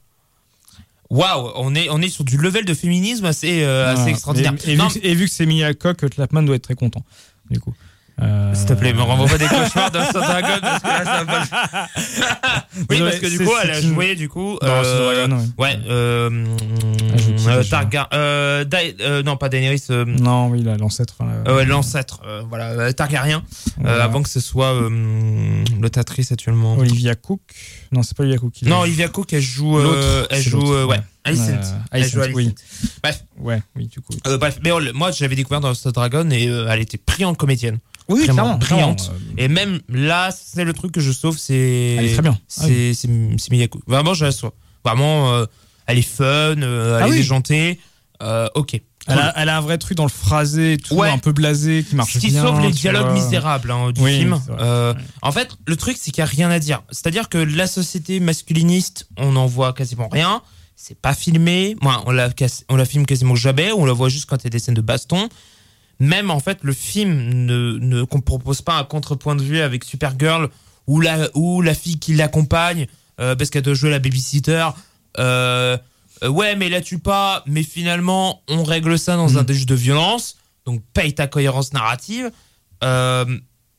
Waouh, on est on est sur du level de féminisme assez euh, assez ah, extraordinaire. Et, et, vu que, et vu que c'est Emilia Clarke, Clapman doit être très content. Du coup. Euh... S'il te plaît, me renvoie pas des cauchemars de Dragon parce que là ça va pas. Oui, Désolé, parce que du c'est, coup, c'est elle a une... joué du coup. Dans euh, Dragon, ouais. ouais. Euh, ah, euh, Targa, euh, da, euh, non pas Daenerys. Euh, non, oui, là, l'ancêtre. Enfin, euh, ouais, l'ancêtre. Euh, voilà, euh, Targaryen. Voilà. Euh, avant que ce soit euh, l'autre actrice actuellement. Olivia Cook. Non, c'est pas Olivia Cook. Non, Olivia Cook, elle joue. Euh, l'autre. Elle c'est joue. l'autre. Euh, ouais. Alicent. Euh, elle Alicent, joue Alicent. Oui. Bref. Ouais, oui, du coup. Euh, bref, mais on, moi, je l'avais découvert dans Star Dragon et euh, elle était brillante comédienne. Oui, vraiment clairement, brillante. clairement. Et même là, c'est le truc que je sauve, c'est. Elle est très bien. C'est, ah oui. c'est, c'est Miyako. Vraiment, je la sauve. Vraiment, euh, elle est fun, euh, elle ah est oui. déjantée. Euh, ok. Elle a, elle a un vrai truc dans le phrasé, tout ouais. un peu blasé, qui marche Ce qui bien. sauve les dialogues vois. misérables hein, du oui, film. Euh, ouais. En fait, le truc, c'est qu'il n'y a rien à dire. C'est-à-dire que la société masculiniste, on n'en voit quasiment rien. C'est pas filmé. Moi, on la, on la filme quasiment jamais. On la voit juste quand il y a des scènes de baston. Même en fait, le film ne ne propose pas un contrepoint de vue avec Supergirl ou la ou la fille qui l'accompagne euh, parce qu'elle doit jouer la babysitter. Euh, euh, ouais, mais la tue pas. Mais finalement, on règle ça dans mmh. un délit de violence. Donc paye ta cohérence narrative. Euh,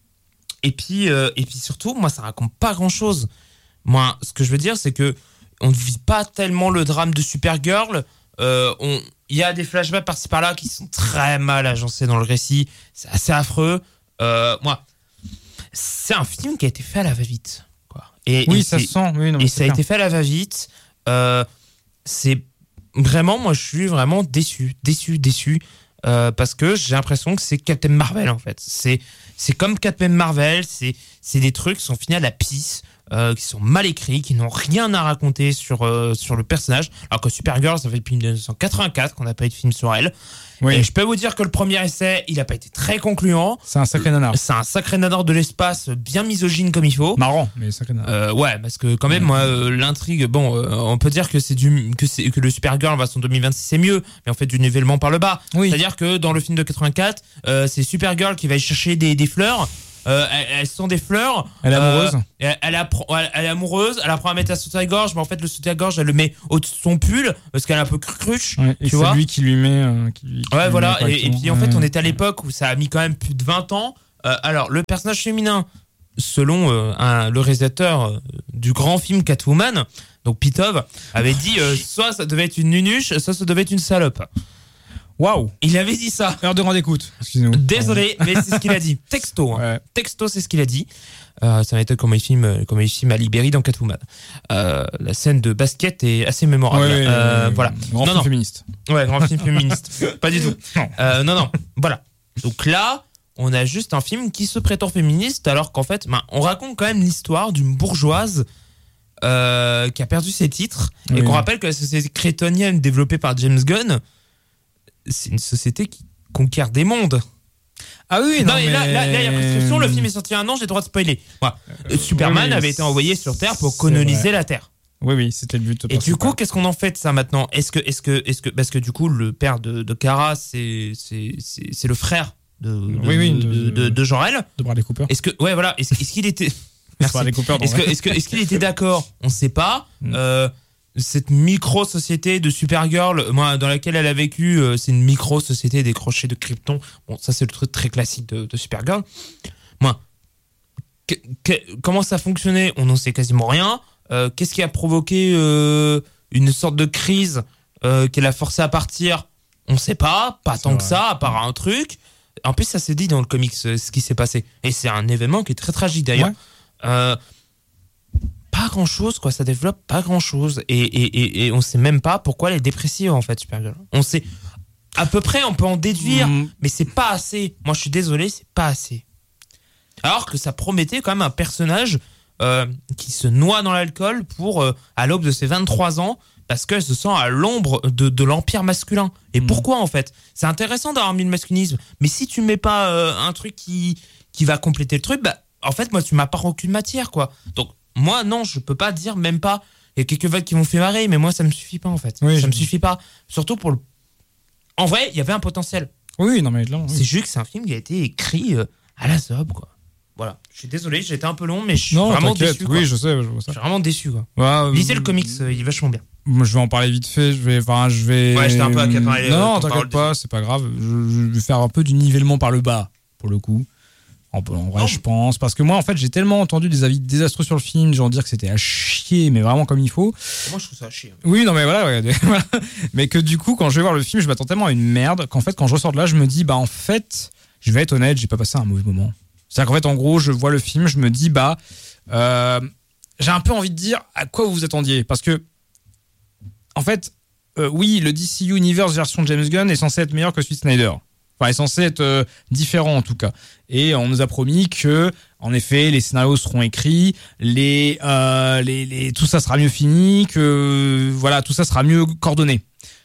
et puis euh, et puis surtout, moi, ça raconte pas grand chose. Moi, ce que je veux dire, c'est que on ne vit pas tellement le drame de Supergirl. Euh, on Il y a des flashbacks par-ci par-là qui sont très mal agencés dans le récit. C'est assez affreux. Euh, moi, c'est un film qui a été fait à la va-vite. Quoi. Et, oui, et ça se sent. Oui, non, et ça clair. a été fait à la va-vite. Euh, c'est vraiment, moi, je suis vraiment déçu, déçu, déçu. Euh, parce que j'ai l'impression que c'est Captain Marvel, en fait. C'est, c'est comme Captain Marvel. C'est, c'est des trucs qui sont finis à la pisse. Euh, qui sont mal écrits, qui n'ont rien à raconter sur euh, sur le personnage. Alors que Supergirl, ça fait depuis dix-neuf cent quatre-vingt-quatre qu'on n'a pas eu de film sur elle. Oui. Et je peux vous dire que le premier essai, il n'a pas été très concluant. C'est un sacré nanar. C'est un sacré nanar de l'espace, bien misogyne comme il faut. Marrant, mais sacré nanar. Euh, ouais, parce que quand même, ouais. moi, euh, l'intrigue, bon, euh, on peut dire que c'est du que c'est que le Supergirl version deux mille vingt-six c'est mieux, mais en fait du nivellement par le bas. Oui. C'est-à-dire que dans le film de quatre-vingt-quatre, euh, c'est Supergirl qui va aller chercher des des fleurs. Euh, elles, elles sont des fleurs. Elle est amoureuse. Euh, elle, elle, apprend, elle, elle est amoureuse. Elle apprend à mettre un soutien-gorge, mais en fait le soutien-gorge elle le met au-dessus de son pull parce qu'elle est un peu cruche. Ouais, et tu c'est vois lui qui lui met. Euh, qui lui, qui ouais, lui voilà. met Et, et puis en fait, on était à l'époque où ça a mis quand même plus de vingt ans. Euh, alors le personnage féminin, selon euh, un, le réalisateur euh, du grand film Catwoman, donc Pitov, avait dit euh, soit ça devait être une nunuche, soit ça devait être une salope. Waouh! Il avait dit ça. Heure de grande écoute. Excusez-nous. Désolé, mais c'est ce qu'il a dit. Texto. Hein. Ouais. Texto, c'est ce qu'il a dit. Euh, ça m'étonne comment il filme, comment il filme à Libéry dans Catwoman. Euh, la scène de basket est assez mémorable. Ouais, euh, ouais, voilà. Grand non, film non. féministe. Ouais, grand film féministe. Pas du tout. Non. Euh, non, non. Voilà. Donc là, on a juste un film qui se prétend féministe, alors qu'en fait, ben, on raconte quand même l'histoire d'une bourgeoise euh, qui a perdu ses titres oui. et qu'on rappelle que la société crétonienne développée par James Gunn, c'est une société qui conquiert des mondes. Ah oui, non, non mais, mais... là, là, là, il y a prescription, le film est sorti il y a un an, j'ai le droit de spoiler. Voilà. Euh, Superman oui, avait été envoyé sur Terre pour coloniser la Terre. Oui, oui, c'était le but. Et du coup, qu'est-ce qu'on en fait de ça maintenant ? Est-ce que, est-ce que, est-ce que, parce que du coup, le père de, de Kara, c'est, c'est, c'est, c'est le frère de, de, oui, oui, de, de, de, de Jor-El. De Bradley Cooper. Est-ce que, ouais, voilà, est-ce, est-ce qu'il était, Bradley Cooper, est-ce que, est-ce que, est-ce qu'il était d'accord ? On ne sait pas. Mm. Euh, cette micro-société de Supergirl, moi, dans laquelle elle a vécu, euh, c'est une micro-société décrochée de Krypton. Bon, ça, c'est le truc très classique de, de Supergirl. Moi, que, que, comment ça fonctionnait ? On n'en sait quasiment rien. Euh, qu'est-ce qui a provoqué euh, une sorte de crise euh, qu'elle a forcé à partir ? On ne sait pas, pas c'est tant vrai. que ça, à part un truc. En plus, ça s'est dit dans le comics, euh, ce qui s'est passé. Et c'est un événement qui est très tragique d'ailleurs. Ouais. Euh, pas grand-chose, quoi. Ça développe pas grand-chose. Et, et, et, et on ne sait même pas pourquoi elle est dépressive, en fait, Supergirl. On sait, à peu près, on peut en déduire, mmh. mais c'est pas assez. Moi, je suis désolé, c'est pas assez. Alors que ça promettait quand même un personnage... Euh, qui se noie dans l'alcool pour euh, à l'aube de ses vingt-trois ans parce qu'elle se sent à l'ombre de, de l'empire masculin. Et mmh. pourquoi en fait ? C'est intéressant d'avoir mis le masculinisme, mais si tu mets pas euh, un truc qui, qui va compléter le truc, bah, en fait moi tu m'apportes aucune matière quoi. Donc moi non, je peux pas dire, même pas. Il y a quelques vagues qui m'ont fait marrer, mais moi ça me suffit pas en fait. Oui, ça je... me suffit pas. Surtout pour le... En vrai, il y avait un potentiel. Oui, non mais là, oui. C'est juste que c'est un film qui a été écrit euh, à la zob quoi. Voilà, je suis désolé, j'ai été un peu long, mais je suis non, vraiment t'inquiète. déçu. Quoi. Oui, je sais, je vois ça. Je suis vraiment déçu. Quoi. Ouais, lisez euh, le comics, euh, il est vachement bien. Moi, je vais en parler vite fait. Je vais, enfin, je vais. Ouais, j'étais un peu à quatre ans. Non, non, t'inquiète pas, c'est pas grave. Je, je vais faire un peu du nivellement par le bas, pour le coup. En, en vrai, oh. je pense, parce que moi, en fait, j'ai tellement entendu des avis désastreux sur le film, genre dire que c'était à chier, mais vraiment comme il faut. Moi, je trouve ça à chier. Oui, non, mais voilà, ouais, voilà. Mais que du coup, quand je vais voir le film, je m'attends tellement à une merde qu'en fait, quand je ressors de là, je me dis, bah, en fait, je vais être honnête, j'ai pas passé un mauvais moment. C'est-à-dire qu'en fait, en gros, je vois le film, je me dis, bah, euh, j'ai un peu envie de dire à quoi vous vous attendiez. Parce que, en fait, euh, oui, le D C Universe version James Gunn est censé être meilleur que celui de Snyder. Enfin, est censé être euh, différent, en tout cas. Et on nous a promis que, en effet, les scénarios seront écrits, les, euh, les, les, tout ça sera mieux fini, que, voilà, tout ça sera mieux coordonné.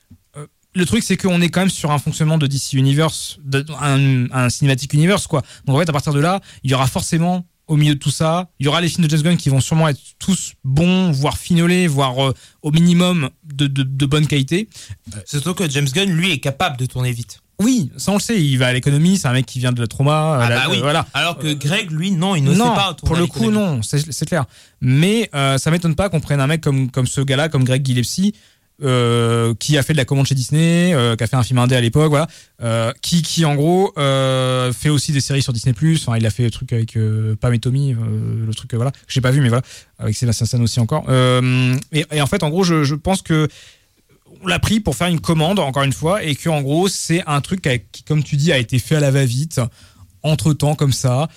Le truc, c'est qu'on est quand même sur un fonctionnement de D C Universe, de, un, un Cinematic Universe, quoi. Donc en fait, à partir de là, il y aura forcément, au milieu de tout ça, il y aura les films de James Gunn qui vont sûrement être tous bons, voire fignolés, voire euh, au minimum de, de, de bonne qualité. C'est surtout que James Gunn, lui, est capable de tourner vite. Oui, ça on le sait, il va à l'économie, c'est un mec qui vient de la trauma. Ah la, bah oui. euh, voilà. Alors que Greg, lui, non, il ne non, sait pas tourner. Pour le coup, non, c'est, c'est clair. Mais euh, ça m'étonne pas qu'on prenne un mec comme, comme ce gars-là, comme Greg Gillespie, Euh, qui a fait de la commande chez Disney, euh, qui a fait un film indé à l'époque, voilà, euh, qui, qui en gros euh, fait aussi des séries sur Disney plus. Enfin, il a fait le truc avec euh, Pam et Tommy, euh, le truc euh, voilà, que j'ai pas vu, mais voilà, avec Sébastien Stan aussi encore. Euh, et, et en fait, en gros, je, je pense que on l'a pris pour faire une commande, encore une fois, et que en gros, c'est un truc qui, comme tu dis, a été fait à la va-vite. Entre-temps, comme ça,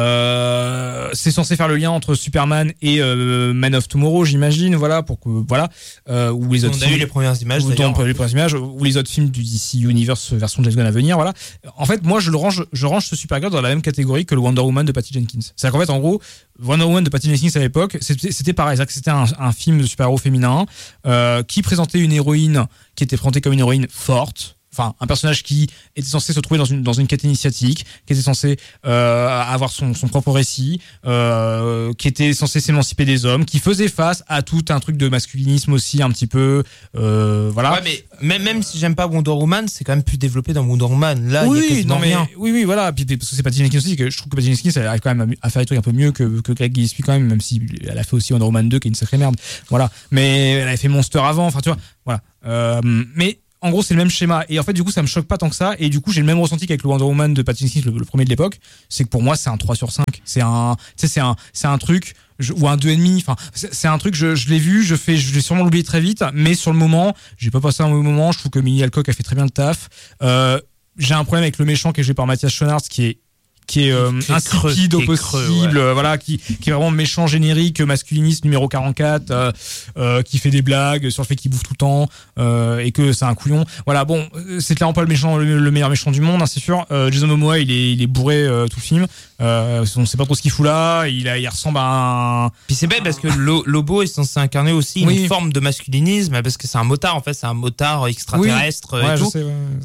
euh, c'est censé faire le lien entre Superman et euh, Man of Tomorrow, j'imagine, voilà, pour que voilà, euh, ou les autres. On films, a eu les premières images, ou d'ailleurs. les premières images, ou les autres films du D C Universe version James Gunn à venir, voilà. En fait, moi, je le range, je range ce Supergirl dans la même catégorie que le Wonder Woman de Patty Jenkins. C'est-à-dire qu'en fait, en gros, Wonder Woman de Patty Jenkins à l'époque, c'était, c'était pareil, c'est-à-dire que c'était un, un film de super-héros féminin euh, qui présentait une héroïne qui était présentée comme une héroïne forte. Enfin, un personnage qui était censé se trouver dans une dans une quête initiatique, qui était censé euh, avoir son son propre récit, euh, qui était censé s'émanciper des hommes, qui faisait face à tout un truc de masculinisme aussi un petit peu, euh, voilà. Ouais, mais même même si j'aime pas Wonder Woman, c'est quand même plus développé dans Wonder Woman. Là, oui, il y a quasiment non, mais, rien. Oui, oui, voilà. Puis, parce que c'est Patty Jenkins aussi, que je trouve que Patty Jenkins elle arrive quand même à, à faire des trucs un peu mieux que que Greg Gillespie quand même, même si elle a fait aussi Wonder Woman deux, qui est une sacrée merde. Voilà. Mais elle avait fait Monster avant. Enfin, tu vois, voilà. Euh, mais en gros, c'est le même schéma. Et en fait, du coup, ça me choque pas tant que ça. Et du coup, j'ai le même ressenti qu'avec le Wonder Woman de Patty Jenkins, le, le premier de l'époque. C'est que pour moi, c'est un trois sur cinq. C'est un, tu sais, c'est un, c'est un truc, je, ou un deux virgule cinq. Enfin, c'est, c'est un truc, je, je l'ai vu, je fais, je vais sûrement l'oublier très vite. Mais sur le moment, j'ai pas passé un mauvais moment. Je trouve que Millie Alcock a fait très bien le taf. Euh, j'ai un problème avec le méchant qui est joué par Mathias Schoenaerts, qui est, qui est euh, insipide au possible, creux, ouais. euh, voilà, qui, qui est vraiment méchant générique, masculiniste numéro quarante-quatre, euh, euh, qui fait des blagues sur le fait qu'il bouffe tout le temps euh, et que c'est un couillon. Voilà, bon, c'est clairement pas le méchant, le, le meilleur méchant du monde, hein, c'est sûr. Euh, Jason Momoa, il est, il est bourré euh, tout le film. Euh, on sait pas trop ce qu'il fout là. Il, a, il ressemble à un. Puis c'est bête parce que Lobo est censé incarner aussi oui. une forme de masculinisme parce que c'est un motard en fait, c'est un motard extraterrestre oui. et ouais, tout. Sais, ouais. Mais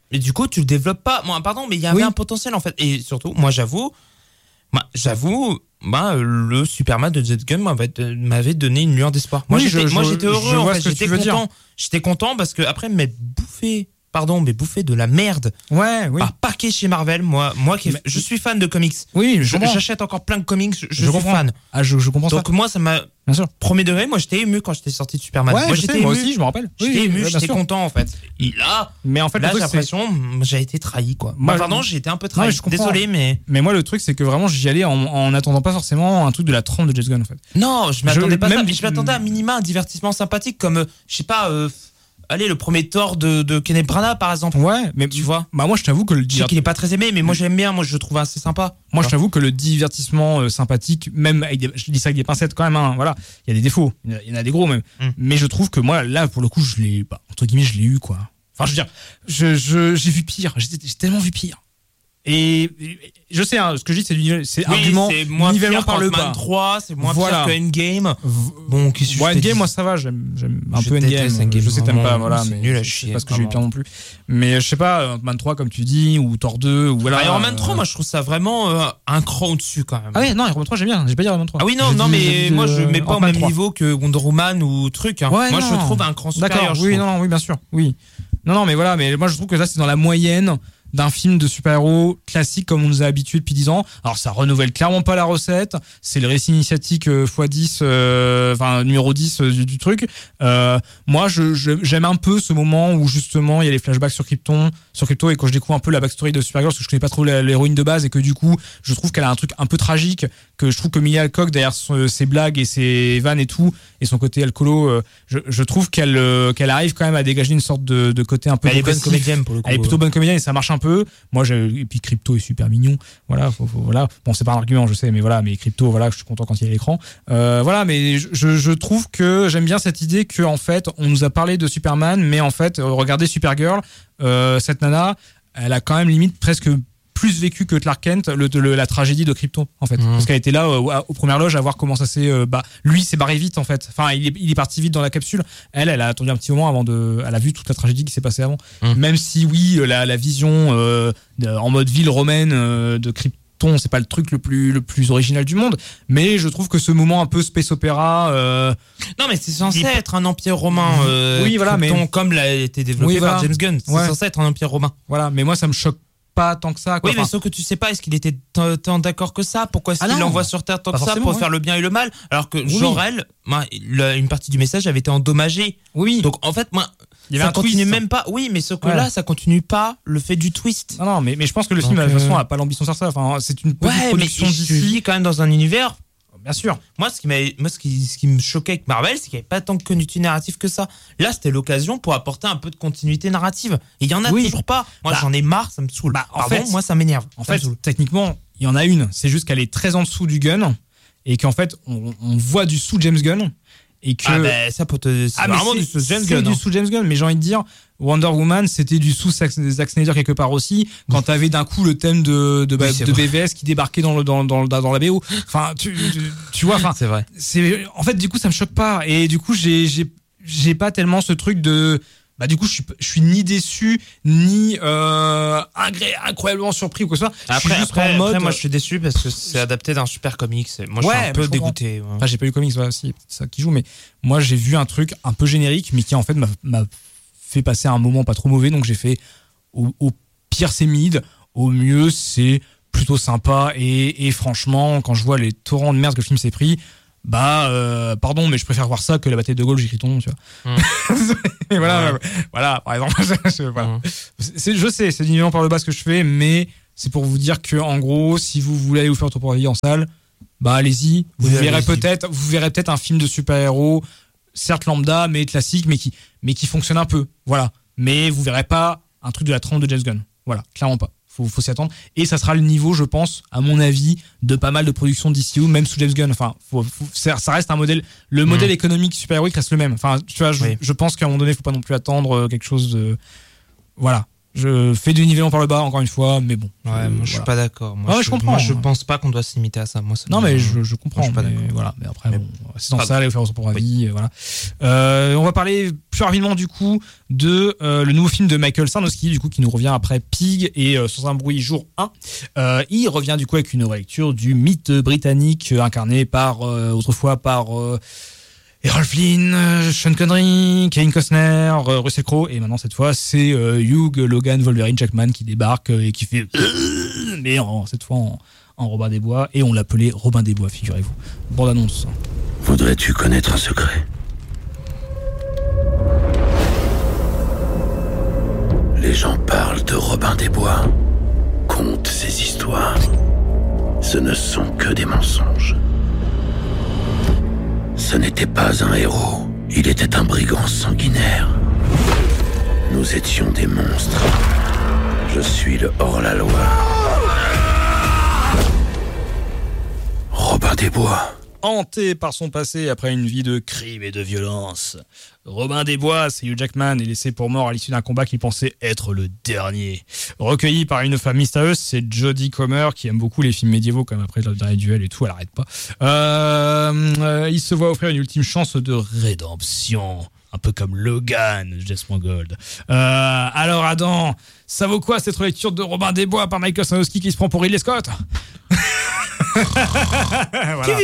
Et du coup, tu le développes pas. Moi, pardon, mais il y avait Oui. un potentiel en fait. Et surtout, moi, j'avoue, moi, j'avoue, moi, le Superman de James Gunn m'avait, m'avait donné une lueur d'espoir. Moi, Oui, j'étais, je- moi, je- j'étais je heureux. vois En fait, ce que j'étais tu veux dire. content. J'étais content parce que après m'être bouffé, pardon, mais bouffé de la merde Ouais, oui. par paquet chez Marvel. Moi, moi, qui, Mais- je suis fan de comics. Oui, je Je- comprends. j'achète encore plein de comics. Je, je Je suis comprends. fan. Ah, je, je comprends Donc ça. moi, ça m'a Bien sûr. premier degré. Moi, j'étais ému quand j'étais sorti de Superman. Ouais, moi, je j'étais sais, moi ému. aussi, je me rappelle. J'étais Oui, ému, ouais, bien j'étais sûr. content en fait. Et là, Mais en fait, là, le j'ai truc, c'est- l'impression, j'ai été trahi quoi. Moi, Moi, pardon, j'ai été un peu Non, trahi. mais je comprends. Désolé, mais Mais moi, le truc, c'est que vraiment, j'y allais en, en attendant pas forcément un truc de la trempe de James Gunn, en fait. non, je m'attendais Je- pas à ça. même- Mais je m'attendais à minima un divertissement sympathique comme, euh, je sais pas, euh, allez, le premier Thor de, de Kenneth Branagh par exemple. Ouais, mais Tu vois. Bah, moi, je t'avoue que le Je sais divert- qu'il est pas très aimé, mais moi j'aime bien. Moi, je le trouve assez sympa. moi, je t'avoue que le divertissement euh, sympathique, même avec des, je dis ça avec des pincettes quand même, hein, voilà, il y a des défauts, il y en a- il y en a des gros même. Mm. Mais je trouve que moi, là, pour le coup, je l'ai, bah, entre guillemets, je l'ai eu, quoi. Enfin, je veux dire, je, je, j'ai vu pire, j'ai, j'ai tellement vu pire. Et, et je sais, hein, ce que je dis, c'est, du, c'est Oui, argument c'est moins nivellement pire par le qu'Ant-Man bas. trois, c'est moins Voilà. pire que Endgame. Bon, qu'est-ce que Bon, je te Endgame, dis moi ça va, j'aime, j'aime un Je peu Endgame. déteste Endgame, Je sais t'aimes vraiment, pas, voilà, c'est mais nul à c'est chier, parce que j'ai eu le temps vraiment. non plus. Mais je sais pas, Ant-Man trois comme tu dis, ou Thor deux, ou voilà. Iron Man trois, euh, moi je trouve ça vraiment euh, un cran au-dessus quand même. Ah oui, non, Iron Man trois j'aime bien, j'ai pas dit Iron Man trois. Ah oui, non, J'ai non, dit- mais j'ai dit, moi je euh, mets pas au Ant-Man même trois. niveau que Wonder Woman ou truc. Hein. Ouais, moi non. je trouve un cran supérieur. D'accord, je oui, trouve. non, non, oui, bien sûr, oui. Non, non, mais voilà, mais moi je trouve que ça c'est dans la moyenne d'un film de super-héros classique comme on nous a habitués depuis dix ans. Alors ça renouvelle clairement pas la recette, c'est le récit initiatique euh, fois dix, euh, enfin numéro dix euh, du, du truc. Euh, moi je, je, j'aime un peu ce moment où justement il y a les flashbacks sur Krypton, sur Krypto, et quand je découvre un peu la backstory de Supergirl, parce que je connais pas trop la- l'héroïne de base, et que du coup je trouve qu'elle a un truc un peu tragique, que je trouve que Millie Alcock derrière son- ses blagues et ses vannes et tout, et son côté alcoolo, euh, je, je trouve qu'elle euh, qu'elle arrive quand même à dégager une sorte de, de côté un peu Elle est bonne dépressif. comédienne pour le coup. Elle est plutôt bonne comédienne et ça marche un peu. Moi, j'ai, et puis Crypto est super mignon. Voilà, faut, faut- voilà. Bon, c'est pas un argument, je sais, mais voilà, mais Crypto, voilà, je suis content quand il est à l'écran. Euh, voilà, mais je, je, je trouve que j'aime bien cette idée que, en fait, on nous a parlé de Superman, mais en fait, euh, regardez Supergirl, euh, cette nana, elle a quand même limite presque plus vécu que Clark Kent le, le- la tragédie de Krypton en fait, Mmh. parce qu'elle était là euh, aux premières loges à voir comment ça s'est euh, bah lui s'est barré vite en fait, enfin il est, il est parti vite dans la capsule, elle elle a attendu un petit moment avant de, elle a vu toute la tragédie qui s'est passée avant. Mmh. Même si oui la, la vision euh, de- en mode ville romaine euh, de Krypton, c'est pas le truc le plus le plus original du monde, mais je trouve que ce moment un peu space opéra euh, Non, mais c'est censé Il- être un empire romain. Euh, Oui, voilà, Krypton, mais- comme l'a été développé Oui, par voilà. James Gunn. C'est Ouais. censé être un empire romain. voilà, mais moi ça me choque pas tant que ça quoi. Oui, mais Enfin, sauf que tu sais pas, est-ce qu'il était tant, tant d'accord que ça? Pourquoi est-ce Ah qu'il non. l'envoie sur Terre tant Pas que ça forcément, pour ouais. faire le bien et le mal? Alors que Oui. Jor-El, moi, le- une partie du message avait été endommagée. oui, Donc en fait, moi, il y avait ça un continue twist. même pas. Oui, mais sauf que Ouais. là, ça continue pas le fait du twist. Non, non, mais, mais je pense que le Donc, film, de toute façon, euh, a pas l'ambition de faire ça. Enfin, c'est une petite Ouais, mais production je d'ici. vis quand même dans un univers. Bien sûr. Moi, ce qui, m'a, moi ce, qui, ce qui me choquait avec Marvel, c'est qu'il n'y avait pas tant de continuité narrative que ça. Là, c'était l'occasion pour apporter un peu de continuité narrative. Et il y en a Oui. toujours pas. Moi, Bah, j'en ai marre, ça me saoule. bah, en Pardon, fait- moi, ça m'énerve. En Ça me fait, saoule. techniquement, il y en a une. C'est juste qu'elle est très en dessous du gun. Et qu'en fait, on, on voit du sous James Gunn. Et que. Ah, ben, ça peut te. C'est Ah, mais vraiment c'est- du sous James c'est Gunn. du hein. sous James Gunn, mais j'ai envie de dire, Wonder Woman, c'était du sous Zack Zack Snyder quelque part aussi, quand t'avais d'un coup le thème de, de, Oui, c'est de vrai. B V S qui débarquait dans, le, dans, dans, dans la B O. Enfin, tu, tu, tu vois, enfin, C'est vrai. c'est, en fait, du coup, ça me choque pas. Et du coup, j'ai, j'ai, j'ai pas tellement ce truc de, bah, du coup, je suis, je suis ni déçu, ni, euh, agré- incroyablement surpris ou quoi que ce soit. Je suis Après, juste après, en mode. après, moi, je suis déçu parce que c'est adapté d'un super comics. Et moi, je Ouais, suis un mais peu je comprends. dégoûté. ouais. Enfin, j'ai pas lu comics, voilà, si, c'est ça qui joue, mais moi, j'ai vu un truc un peu générique, mais qui, en fait, m'a, m'a fait passer un moment pas trop mauvais, donc j'ai fait, au, au pire, c'est mid, au mieux, c'est plutôt sympa, et, et franchement, quand je vois les torrents de merde que le film s'est pris, bah, euh, pardon, mais je préfère voir ça que la bataille de Gaulle, j'écris ton nom, tu vois. Et voilà, Ouais. voilà, par exemple, je, voilà. Mm. C'est, je sais, c'est du niveau par le bas ce que je fais, mais c'est pour vous dire que, en gros, si vous voulez aller vous faire tour pour la vie en salle, bah allez-y. Vous Oui, verrez allez-y. peut-être, vous verrez peut-être un film de super-héros, certes lambda, mais classique, mais qui, mais qui fonctionne un peu. Voilà. Mais vous verrez pas un truc de la trempe de James Gunn. Voilà, clairement pas. Faut, faut s'y attendre. Et ça sera le niveau, je pense, à mon avis, de pas mal de productions D C U, même sous James Gunn. Enfin, faut, faut- ça ça reste un modèle. Le Mhm. modèle économique super-héroïque reste le même. Enfin, tu vois, je, Oui. je pense qu'à un moment donné, faut pas non plus attendre euh, quelque chose de. Voilà. je fais du nivellement par le bas encore une fois, mais bon. Ouais, euh, moi je suis voilà. pas d'accord. Moi, Ouais, je, je comprends. Moi je pense pas qu'on doit se limiter à ça. Moi, ça Non, me- mais je, je comprends. Moi, je suis pas mais d'accord. voilà. Mais après, Mais bon, c'est dans pas ça, les faire pour avis, et voilà. Euh, on va parler plus rapidement du coup de euh, le nouveau film de Michael Sarnowski, du coup qui nous revient après Pig et euh, Sans un bruit jour un. Euh, il revient du coup avec une relecture du mythe britannique euh, incarné par euh, autrefois par euh, Errol Flynn, euh, Sean Connery, Kevin Costner, euh, Russell Crowe, et maintenant cette fois c'est euh, Hugh Logan Wolverine Jackman qui débarque euh, et qui fait mais en, cette fois en, en Robin des Bois, et on l'appelait Robin des Bois, figurez-vous. Bande annonce. Voudrais-tu connaître un secret? Les gens parlent de Robin des Bois, content ces histoires. Ce ne sont que des mensonges. Ce n'était pas un héros, il était un brigand sanguinaire. Nous étions des monstres. Je suis le hors-la-loi. Robin des Bois. Hanté par son passé après une vie de crime et de violence, Robin des Bois, c'est Hugh Jackman, est laissé pour mort à l'issue d'un combat qu'il pensait être le dernier. Recueilli par une femme mystérieuse, c'est Jodie Comer, qui aime beaucoup les films médiévaux, comme après le dernier duel et tout, elle arrête pas. Euh, euh, il se voit offrir une ultime chance de rédemption. Un peu comme Logan, Jess Mangold. Euh, alors Adam, ça vaut quoi cette relecture de Robin des Bois par Michael Sarnowski qui se prend pour Ridley Scott? Voilà.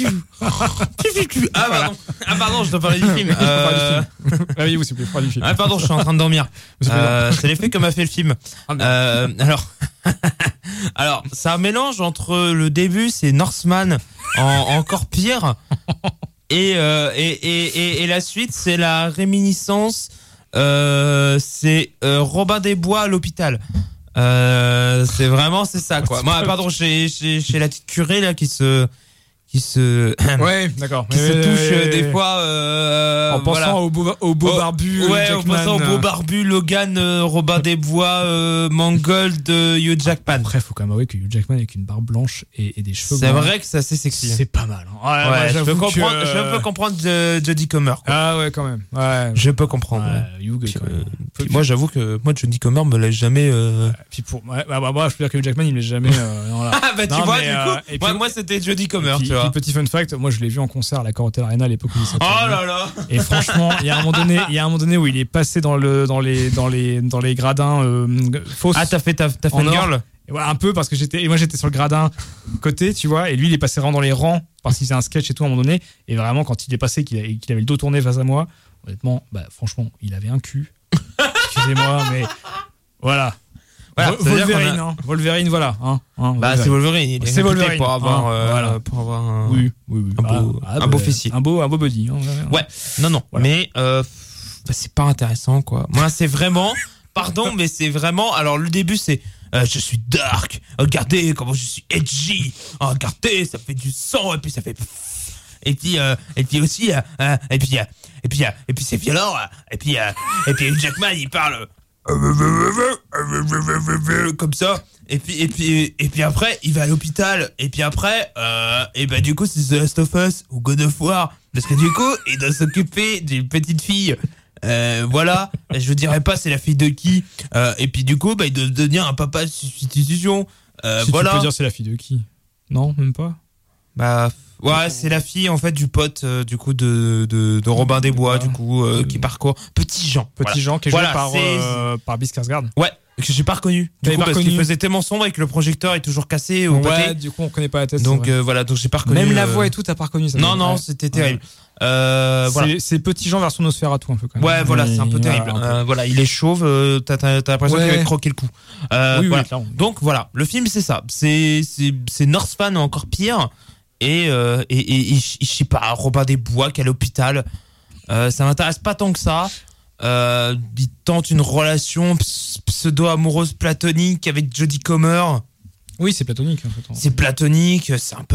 Ah pardon, ah pardon, je dois parler du film. Euh... Réveillez-vous s'il vous plaît, parlez du film. Ah pardon, je suis en train de dormir. Euh, c'est l'effet que m'a fait le film. Euh, alors, alors, c'est un mélange entre le début, c'est Northman en encore pire, et euh, et, et et et la suite, c'est la réminiscence. Euh, c'est euh, Robin des Bois à l'hôpital. Euh, c'est vraiment c'est ça quoi. Moi pardon, j'ai j'ai j'ai la petite curée là qui se qui se ouais d'accord qui mais se mais touche mais des fois euh, en pensant voilà. au beau au beau oh, barbu ouais Jackman, en pensant au beau barbu Logan euh, Robin des Bois euh, Mangold euh, Hugh Jackman. Après faut quand même avouer que Hugh Jackman avec une barbe blanche et, et des cheveux c'est blancs, vrai que c'est assez sexy. c'est pas mal hein. Ouais, ouais, moi, je peux comprendre que... je peux comprendre euh, Jodie Comer quoi. Ah ouais quand même ouais je peux comprendre ouais, ouais. Hugh, Puis, quand même. euh, puis moi j'avoue que moi Jodie Comer me l'a jamais euh... ouais, puis pour ouais, bah, bah, bah, je peux dire que Hugh Jackman il me l'a jamais euh, non, là. ah bah tu non, vois mais, du euh, coup et moi, puis, moi c'était Jodie Comer puis, tu vois. puis, petit fun fact, moi je l'ai vu en concert à la Corotel Arena à l'époque où il s'est Oh là là. et franchement il y a un moment donné il y a un moment donné où il est passé dans le dans les dans les dans les gradins euh, fausses. Ah t'as fait t'as, t'as fait une girl. Et voilà, un peu parce que j'étais et moi j'étais sur le gradin côté tu vois, et lui il est passé vraiment dans les rangs parce qu'il faisait un sketch et tout à un moment donné, et vraiment quand il est passé qu'il avait, qu'il avait le dos tourné face à moi, honnêtement bah franchement il avait un cul. Excusez-moi mais voilà. Voilà, Vo- Wolverine, a... hein. Wolverine, voilà. Hein, hein, bah, c'est Wolverine. Il est c'est Wolverine pour avoir, hein, euh, voilà. pour avoir un, oui, oui, oui. un beau, ah, un bah, beau fessier, un beau, un beau body. Hein, ouais. ouais. Non, non. Voilà. Mais euh, bah, c'est pas intéressant, quoi. Moi, c'est vraiment, pardon, mais c'est vraiment. Alors, le début, c'est. Euh, je suis dark. Regardez comment je suis edgy. Oh, regardez, ça fait du sang et puis ça fait. Et puis, euh, et puis aussi, euh, euh, et puis, euh, et puis, euh, et puis c'est violent. Euh, et puis, euh, et puis Jackman, il parle. Comme ça, et puis et puis et puis après il va à l'hôpital, et puis après euh, et bah du coup c'est The Last of Us ou God of War, parce que du coup il doit s'occuper d'une petite fille, euh, voilà, je dirais pas c'est la fille de qui, euh, et puis du coup bah il doit devenir un papa de substitution, euh, si voilà. Tu peux dire c'est la fille de qui? Non, même pas. Bah ouais, c'est la fille en fait du pote euh, du coup de, de de Robin des Bois, du coup euh, qui parcourt Petit Jean. Petit voilà. Jean qui est voilà, joué par euh, par Bill Skarsgård. Ouais, que j'ai pas reconnu. Du coup, pas parce reconnu. qu'il faisait tellement sombre et que le projecteur est toujours cassé au Ouais, pâté. du coup on connaît pas la tête. Donc euh, voilà, donc j'ai pas reconnu. Même la euh... voix et tout, t'as pas reconnu ça. Non non, ouais. c'était terrible. Ouais. Euh, voilà. C'est, c'est Petit Jean version Nosferatu un peu quand même. Ouais, voilà, Mais, c'est un peu terrible. Voilà, un peu. Euh, voilà, il est chauve, euh, t'as, t'as, t'as l'impression ouais. qu'il va croquer le cou. Euh, oui, voilà. oui, clairement. Donc voilà, le film c'est ça, c'est c'est c'est Northman encore pire. Et, euh, et, et, et je sais pas, Robin des Bois qui est à l'hôpital, euh, ça m'intéresse pas tant que ça. Euh, il tente une relation pseudo-amoureuse platonique avec Jodie Comer. Oui, c'est platonique en fait. C'est platonique, c'est un peu